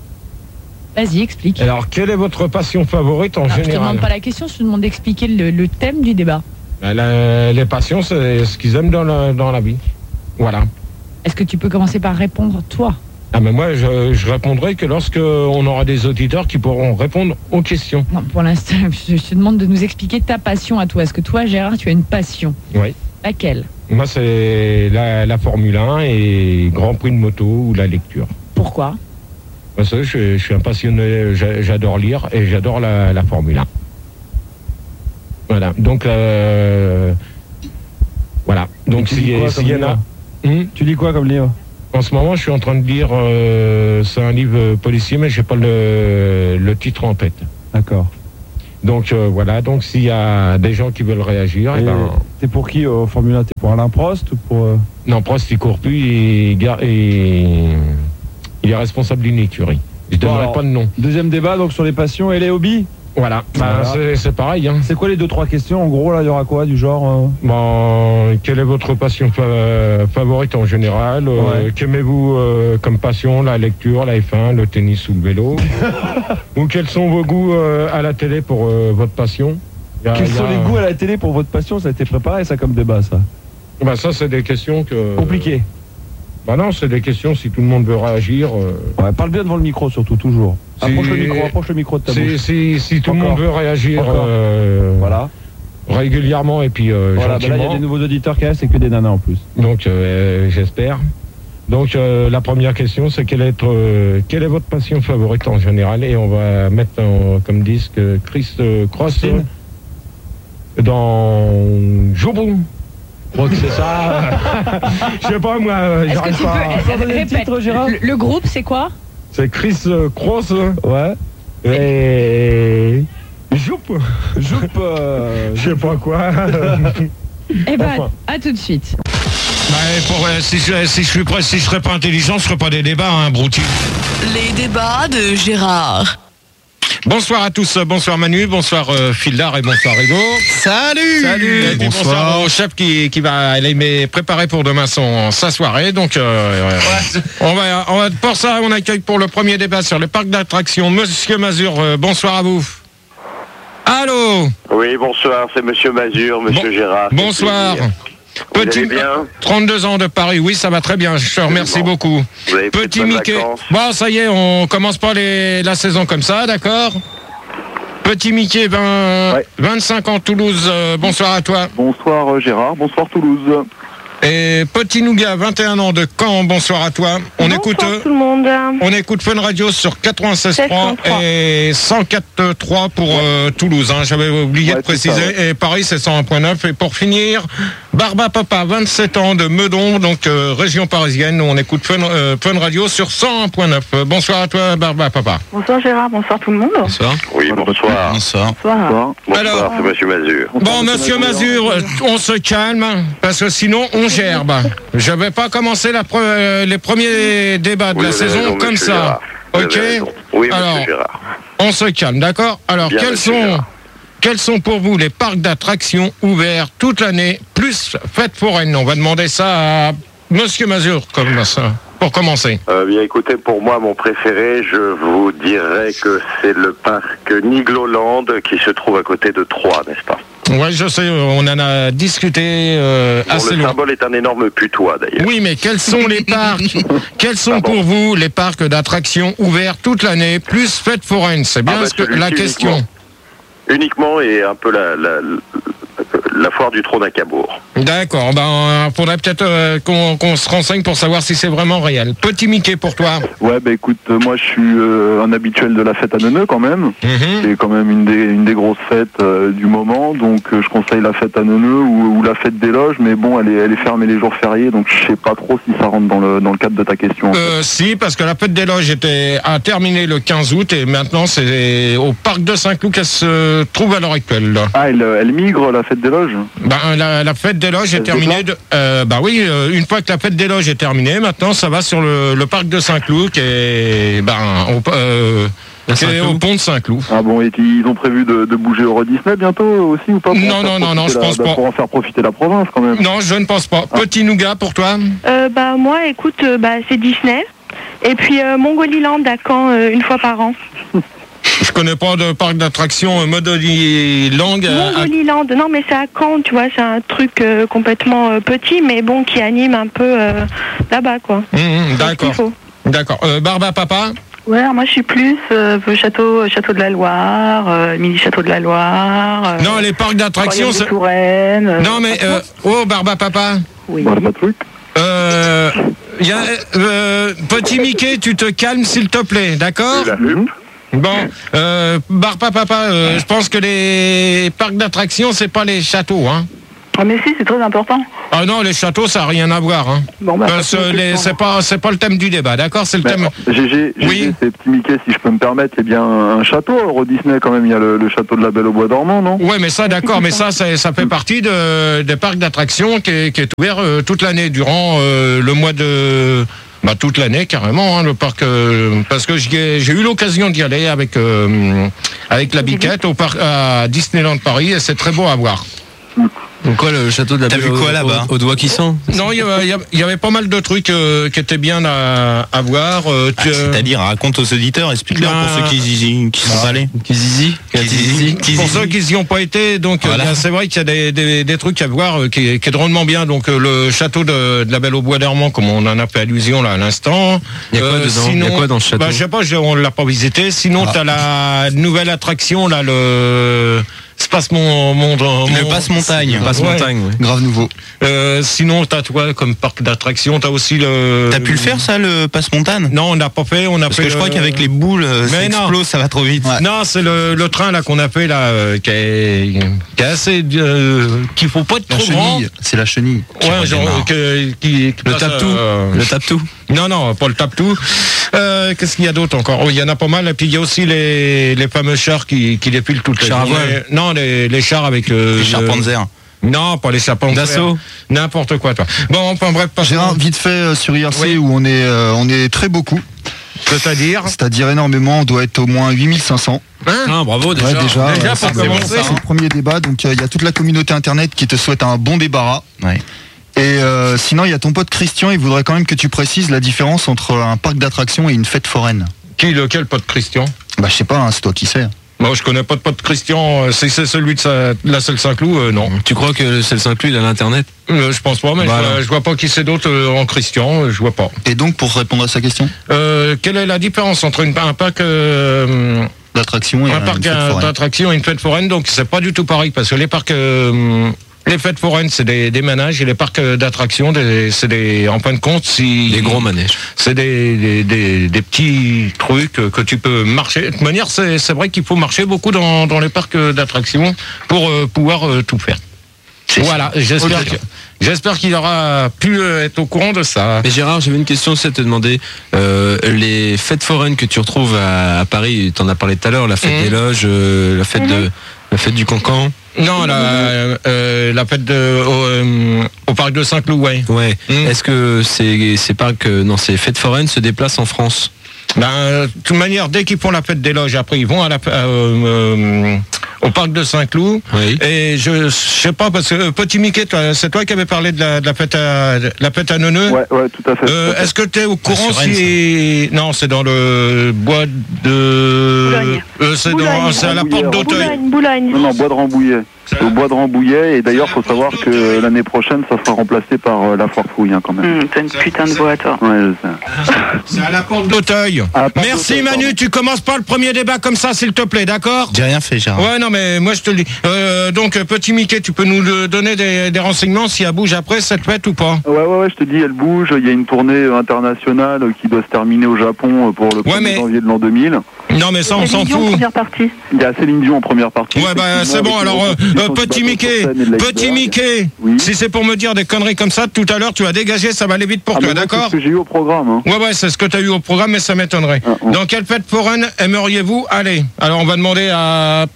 Vas-y, explique. Alors, quelle est votre passion favorite en Non, je te général? demande pas la question, je te demande d'expliquer le, le thème du débat. Ben, la- les passions, c'est ce qu'ils aiment dans la, dans la vie. Voilà. Est-ce que tu peux commencer par répondre, toi, Ah mais moi je, je répondrai que lorsque on aura des auditeurs qui pourront répondre aux questions. Non, pour l'instant, je te demande de nous expliquer ta passion à toi. Est-ce que toi, Gérard, tu as une passion? Oui. Laquelle? Moi c'est la, la Formule un et Grand Prix de moto ou la lecture. Pourquoi? Parce que je, je suis un passionné, j'a- j'adore lire et j'adore la, la Formule un. Voilà, donc euh, voilà. Donc tu lis s'il quoi s'il y comme en a... livre Tu lis quoi comme livre? En ce moment, je suis en train de lire, euh, c'est un livre policier, mais je n'ai pas le, le titre en tête. D'accord. Donc euh, voilà, donc s'il y a des gens qui veulent réagir, Et eh ben, t'es pour qui au Formule un? T'es pour Alain Prost ou pour... euh, non, Prost, il court plus, il, gar- et, il est responsable d'une écurie. Je ne Bon, donnerai alors, pas de nom. Deuxième débat donc sur les passions et les hobbies. Voilà, bah, Voilà. c'est- c'est pareil. Hein. C'est quoi les deux trois questions en gros là? Il y aura quoi du genre euh, Bon, quelle est votre passion fa- favorite en général? euh, Ouais. Qu'aimez-vous euh, comme passion? La lecture, la F un, le tennis ou le vélo? Ou quels sont vos goûts euh, à la télé pour euh, votre passion? Il y a- Quels il y sont a- les goûts à la télé pour votre passion? Ça a été préparé ça comme débat ça? Bah ça, c'est des questions que... Compliqué. Bah non, c'est des questions si tout le monde veut réagir. euh, Ouais, parle bien devant le micro surtout, toujours. Si- Approche le micro, approche le micro de ta Si, bouche. si, si tout le Encore. monde veut réagir Encore. euh, Voilà. régulièrement et puis euh, Voilà, bah là il y gentiment, a des nouveaux auditeurs qui restent, c'est que des nanas en plus. donc euh, j'espère. Donc euh, la première question, c'est quelle est, euh, quelle est votre passion favorite en général? Et on va mettre en- comme disque Chris euh, Cross Christine. euh, dans Joubou. Je crois que c'est ça. Je sais pas moi, euh, Est-ce que j'arrive tu pas. peux... à- Sans donner le Répète. titre, Gérard. Le, le groupe, c'est quoi? C'est Chris euh, Cross euh, Ouais. et Joup. Joupe. euh, Je sais pas quoi. Eh ben, Enfin. à tout de suite. Bah, pour, euh, si, je, si je suis prêt, si je serais pas intelligent, je ferais pas des débats, hein, brouti. Les débats de Gérard. Bonsoir à tous, bonsoir Manu, bonsoir euh, Fildar et bonsoir Hugo. Salut. Salut. Et puis bonsoir au chef qui, qui va aller me préparer pour demain son, sa soirée. Donc, euh, ouais. on va, on va, pour ça, on accueille pour le premier débat sur les parcs d'attractions Monsieur Mazur. euh, bonsoir à vous. Allô. Oui, bonsoir, c'est Monsieur Mazur, Monsieur Bon- Gérard. quel Bonsoir. plaisir. Vous allez bien? trente-deux ans de Paris, oui, ça va très bien, je te remercie Bon. beaucoup. Vous avez pris de Petit bonnes Mickey. vacances? Bon, ça y est, on commence pas les, la saison comme ça, d'accord? Petit Mickey, vingt, Ouais. vingt-cinq ans, Toulouse, euh, bonsoir à toi. Bonsoir euh, Gérard, bonsoir Toulouse. Et Petit Nougat, vingt et un ans de Caen, bonsoir à toi. On Bonsoir écoute euh, tout le monde. on écoute Fun Radio sur quatre-vingt-seize point trois et cent quatre point trois pour euh, Toulouse. Hein, j'avais oublié Ouais, de c'est préciser. ça, Et Paris, c'est cent un point neuf. Et pour finir, Barba Papa, vingt-sept ans de Meudon, donc euh, région parisienne. On écoute Fun, euh, Fun Radio sur cent un point neuf. Euh, bonsoir à toi, Barba Papa. Bonsoir Gérard, bonsoir tout le monde. Bonsoir. Oui, bonsoir. Bonsoir. Bonsoir. Bonsoir, Alors- c'est Monsieur Mazur. Bon, monsieur Mazur, euh, on se calme, parce que sinon, on gerbe. Je vais pas commencer la pre- euh, les premiers débats de Oui, la vous avez saison raison, comme Monsieur ça. Gérard. Vous Ok? avez raison. Oui, Monsieur Alors, Gérard. on se calme, d'accord? Alors, Bien, quels monsieur sont, Gérard. quels sont pour vous les parcs d'attractions ouverts toute l'année, plus fêtes foraines? On va demander ça à monsieur Mazur, comme ça, pour commencer. Euh, bien écoutez, pour moi, mon préféré, je vous dirais que c'est le parc Nigloland qui se trouve à côté de Troyes, n'est-ce pas? Oui, je sais, on en a discuté euh, Dont assez le loin. symbole est un énorme putois, d'ailleurs. Oui, mais quels sont les parcs Quels sont pour vous les parcs d'attractions ouverts toute l'année, plus fêtes foraines? C'est bien Ah bah, ce que, celui-ci la question. uniquement. Uniquement et un peu la, la, la foire du trône à Cabourg. D'accord, ben faudrait peut-être euh, qu'on qu'on se renseigne pour savoir si c'est vraiment réel. Petit Mickey pour toi. Ouais, bah écoute, euh, moi je suis euh, un habituel de la fête à Neuneu quand même. Mhm. C'est quand même une des, une des grosses fêtes euh, du moment, donc euh, je conseille la fête à Neuneu ou, ou la fête des loges, mais bon, elle est, elle est fermée les jours fériés, donc je sais pas trop si ça rentre dans le, dans le cadre de ta question. Euh, si, parce que la fête des loges était a terminé le quinze août et maintenant c'est au parc de Saint-Cloud qu'elle se trouve à l'heure actuelle. Là. Ah, elle, elle migre la fête des loges? Ben, la, la fête des loges est Elle se terminée. De, euh, bah oui, euh, une fois que la fête des loges est terminée, maintenant ça va sur le, le parc de Saint-Cloud qui est, ben, au, euh, qui est au pont de Saint-Cloud. Ah bon, et ils ont prévu de, de bouger Euro Disney bientôt aussi ou pas? pour Non, en faire non, non, non, je profiter pense la- pas. Pour en faire profiter la province quand même. Non, je ne pense pas. Petit nougat pour toi? Euh, bah moi, écoute, euh, bah c'est Disney. Et puis euh, Mongoliland à Caen euh, une fois par an. Je connais pas de parc d'attractions euh, Modoliland. euh, à- Mongoliland, non mais c'est à Caen, tu vois, c'est un truc euh, complètement euh, petit, mais bon, qui anime un peu euh, là-bas, quoi. Hum, hum, Donc, il d'accord. faut. D'accord. Euh, Barbe à papa? Ouais, alors moi je suis plus euh, château, château de la Loire, euh, mini château de la Loire. Euh, non, les parcs d'attractions. c'est... Touraine. Euh, non, mais euh, oh, Barbe à papa. Oui. Barbe à truc. Euh, y a, euh, petit Mickey, tu te calmes s'il te plaît, d'accord? Bon, euh, Barbe à papa, euh, je pense que les parcs d'attractions, c'est pas les châteaux, hein. Ah mais si, c'est très important. Ah non, les châteaux, ça n'a rien à voir, hein. Bon, bah, Parce que les- c'est pas, c'est pas le thème du débat, d'accord? C'est le thème. G G, Oui. c'est Petit Mickey, si je peux me permettre, il y a bien un château, Euro Disney quand même, il y a le, le château de la Belle au Bois dormant, non? Ouais, mais ça, d'accord, mais ça, ça, ça fait partie de, des parcs d'attractions qui est, qui est ouvert euh, toute l'année, durant euh, le mois de... Bah, toute l'année, carrément, hein, le parc... euh, parce que j'y ai- j'ai eu l'occasion d'y aller avec, euh, avec la biquette au parc, à Disneyland Paris, et c'est très beau à voir. Donc quoi, le château de la T'as Belle vu au- quoi, là-bas au, au doigt qui sent? Non, il y, avait- il y avait- il y avait pas mal de trucs euh, qui étaient bien à, à voir. euh, Ah, tu- C'est-à-dire, raconte aux auditeurs, explique-leur Ben, pour ceux qui, y- qui sont allés. Qui zizi? Qui zizi, qui Pour zizi. ceux qui n'y ont pas été, donc euh, Voilà. bien, c'est vrai qu'il y a des, des, des trucs à voir euh, qui, est- qui est drôlement bien. Donc euh, le château de, de la Belle au Bois dormant, comme on en a fait allusion là à l'instant. Il y a quoi dedans Il y a quoi dans ce château Bah, je sais pas, je- on l'a pas visité. Sinon, Ah. t'as la nouvelle attraction là, le Space mon, mon, Le passe-montagne. Le passe-montagne, ouais. Grave nouveau. Euh, sinon, t'as toi comme parc d'attraction, t'as aussi le. T'as pu le faire, ça, le passe-montagne? Non, on n'a pas fait. On a Parce fait que je le- crois qu'avec les boules, euh, ça Mais non. explose, ça va trop vite. Non, c'est le, le train là qu'on a fait là, euh, qui, est, qui est assez, euh, qu'il faut pas être La trop grand. chenille, c'est la chenille. Ouais, genre euh, que- qui, qui Le passe, tape-tout. euh, Le tape-tout. Non, non, pas le tape-tout. Euh, Qu'est-ce qu'il y a d'autre encore? Oh, il y en a pas mal. Et puis il y a aussi les, les fameux chars qui, qui défilent toutes les Chars à journées. voile. Non, les, les chars avec euh, Les chars le- Panzer. Non, pas les chars Panzer. Dassault. N'importe quoi, toi. Bon, enfin bref, pas Gérard, vite fait euh, sur I R C Oui. où on est, euh, on est très beaucoup. C'est-à-dire C'est-à-dire énormément, on doit être au moins huit mille cinq cents. Hein Ah, bravo, déjà. Ouais, déjà, Déjà, euh, pour c'est commencer. c'est le premier débat. Donc, euh, il y a toute la communauté internet qui te souhaite un bon débarras. Ouais. Et euh, sinon, il y a ton pote Christian, il voudrait quand même que tu précises la différence entre un parc d'attractions et une fête foraine. Qui, lequel pote Christian? Bah, je sais pas, hein, c'est toi qui sais. Moi, je connais pas de pote Christian. euh, Si c'est celui de sa- de la Selle Saint-Cloud, euh, non. Tu crois que c'est le Saint-Cloud, il a l'internet? Euh, je pense pas, mais Voilà. je, vois, je vois pas qui c'est d'autre euh, en Christian. euh, Je vois pas. Et donc, pour répondre à sa question, Euh, quelle est la différence entre une, un parc euh, l'attraction et un un- parc une fête foraine. d'attraction et une fête foraine? Donc c'est pas du tout pareil parce que les parcs, euh, les fêtes foraines c'est des, des manèges et les parcs d'attraction des- c'est des, en fin de compte, si Des gros manèges. c'est des, des, des, des petits trucs que tu peux marcher. De toute manière, c'est c'est vrai qu'il faut marcher beaucoup dans, dans les parcs d'attraction pour euh, pouvoir euh, tout faire. Voilà, j'espère Ok. que- j'espère qu'il aura pu euh, être au courant de ça. Mais Gérard, j'avais une question aussi à te demander. Euh, les fêtes foraines que tu retrouves à, à Paris, tu en as parlé tout à l'heure, la fête Mhm. des loges, euh, la fête de la fête du Cancan. Non, la, euh, la fête de, au, euh, au parc de Saint-Cloud, ouais. Ouais. Mhm. Est-ce que ces, ces parcs, euh, non, ces fêtes foraines se déplacent en France? Ben, euh, de toute manière, dès qu'ils font la fête des loges, après ils vont à la, euh, euh, au parc de Saint-Cloud. Oui. Et je, je sais pas parce que euh, Petit Mickey, toi, c'est toi qui avais parlé de la, de la fête à de la fête à Neuneu. Ouais, ouais, tout à fait. Euh, tout à fait. Est-ce que tu es au courant sur Rennes, si non, c'est dans le bois de Boulogne. Euh, c'est Boulogne. dans c'est à la porte d'Auteuil. Boulogne, Boulogne. Non, non, Bois de Rambouillet. C'est au Bois de Rambouillet, et d'ailleurs, faut savoir que l'année prochaine, ça sera remplacé par euh, la Foire Fouille, hein, quand même. Hum, T'as une putain de voix, toi. Ouais, je sais. C'est à la porte d'Auteuil. À la porte Merci d'Auteuil, Manu, pardon. tu commences pas le premier débat comme ça, s'il te plaît, d'accord? J'ai rien fait, Gérard. Ouais, non, mais moi je te le dis. Euh, donc, euh, Petit Mickey, tu peux nous le donner des, des renseignements si elle bouge après cette fête ou pas? Ouais, ouais, ouais, je te dis, elle bouge. Il y a une tournée euh, internationale euh, qui doit se terminer au Japon euh, pour le premier mais- janvier de l'an deux mille. Non, mais ça, on s'en Céline Dion, fout. première partie. Il y a Céline Dion en première partie. Ouais, bah c'est bon. Alors, euh, euh, Petit Mickey, Petit Mickey, Oui. si c'est pour me dire des conneries comme ça, tout à l'heure, tu vas dégager, ça va aller vite pour Ah, toi, mais moi, d'accord? c'est ce que j'ai eu au programme. Hein. Ouais, ouais, c'est ce que tu as eu au programme, mais ça m'étonnerait. Ah, ouais. Dans quelle fête foraine aimeriez-vous aller? Alors, on va demander à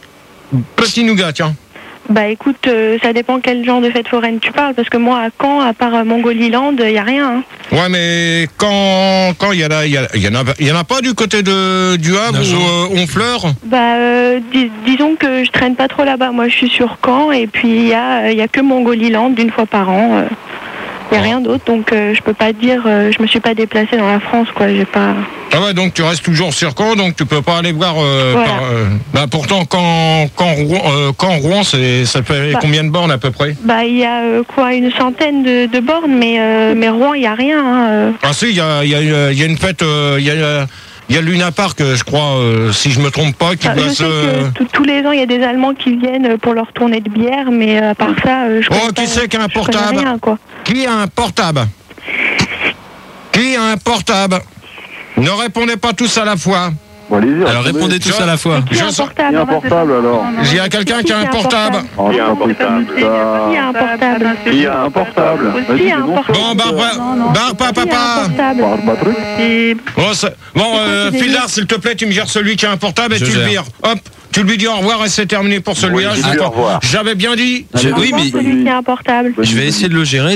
Petit Nougat, tiens. Bah écoute, euh, ça dépend quel genre de fête foraine tu parles, parce que moi à Caen, à part euh, Mongoliland, il n'y a rien. Hein. Ouais, mais quand quand il y en a, il y, a- il y en a, il y en a pas du côté de du Havre où euh, Honfleur. Bah euh, dis- disons que je traîne pas trop là-bas. Moi je suis sur Caen et puis il y a, il y a que Mongoliland d'une fois par an. euh. Il n'y a rien d'autre, donc euh, je peux pas dire, euh, je me suis pas déplacée dans la France, quoi. J'ai pas. Ah ouais, donc tu restes toujours sur Caen, donc tu peux pas aller voir. Euh, Voilà. par, euh, bah pourtant, quand quand Rouen, euh, quand Rouen, c'est ça fait Bah. combien de bornes à peu près? Bah, il y a euh, quoi, une centaine de, de bornes, mais euh, mais Rouen, il y a rien. Hein, euh. Ah si, il y a il y a il y a une fête, euh, il y a il y a Luna Park, je crois, euh, si je me trompe pas, qui Enfin, doit je se. sais que tous- tous les ans, il y a des Allemands qui viennent pour leur tournée de bière, mais euh, à part ça, euh, je Oh, connais qui pas- c'est qui a un je connais portable? rien, quoi. Qui a un portable? Qui a un portable? Ne répondez pas tous à la fois. Alors répondez tous à la fois. Qui a un portable? Il y a un portable alors. Il y a quelqu'un qui a un portable. Oh, c'est pas possible, Qui a un portable? Il y a un portable. Qui a un portable? Bon, Barbara, Barbara, Qui a un papa. portable? Bon, c'est- bon euh, Phildar, s'il te plaît, tu me gères celui qui a un portable et Je tu le gère. vires. Hop, tu lui dis au revoir et c'est terminé pour celui-là. Oui, dis-lui au revoir. J'avais bien dit. Je- oui, mais Celui qui a un portable. je vais essayer de le gérer.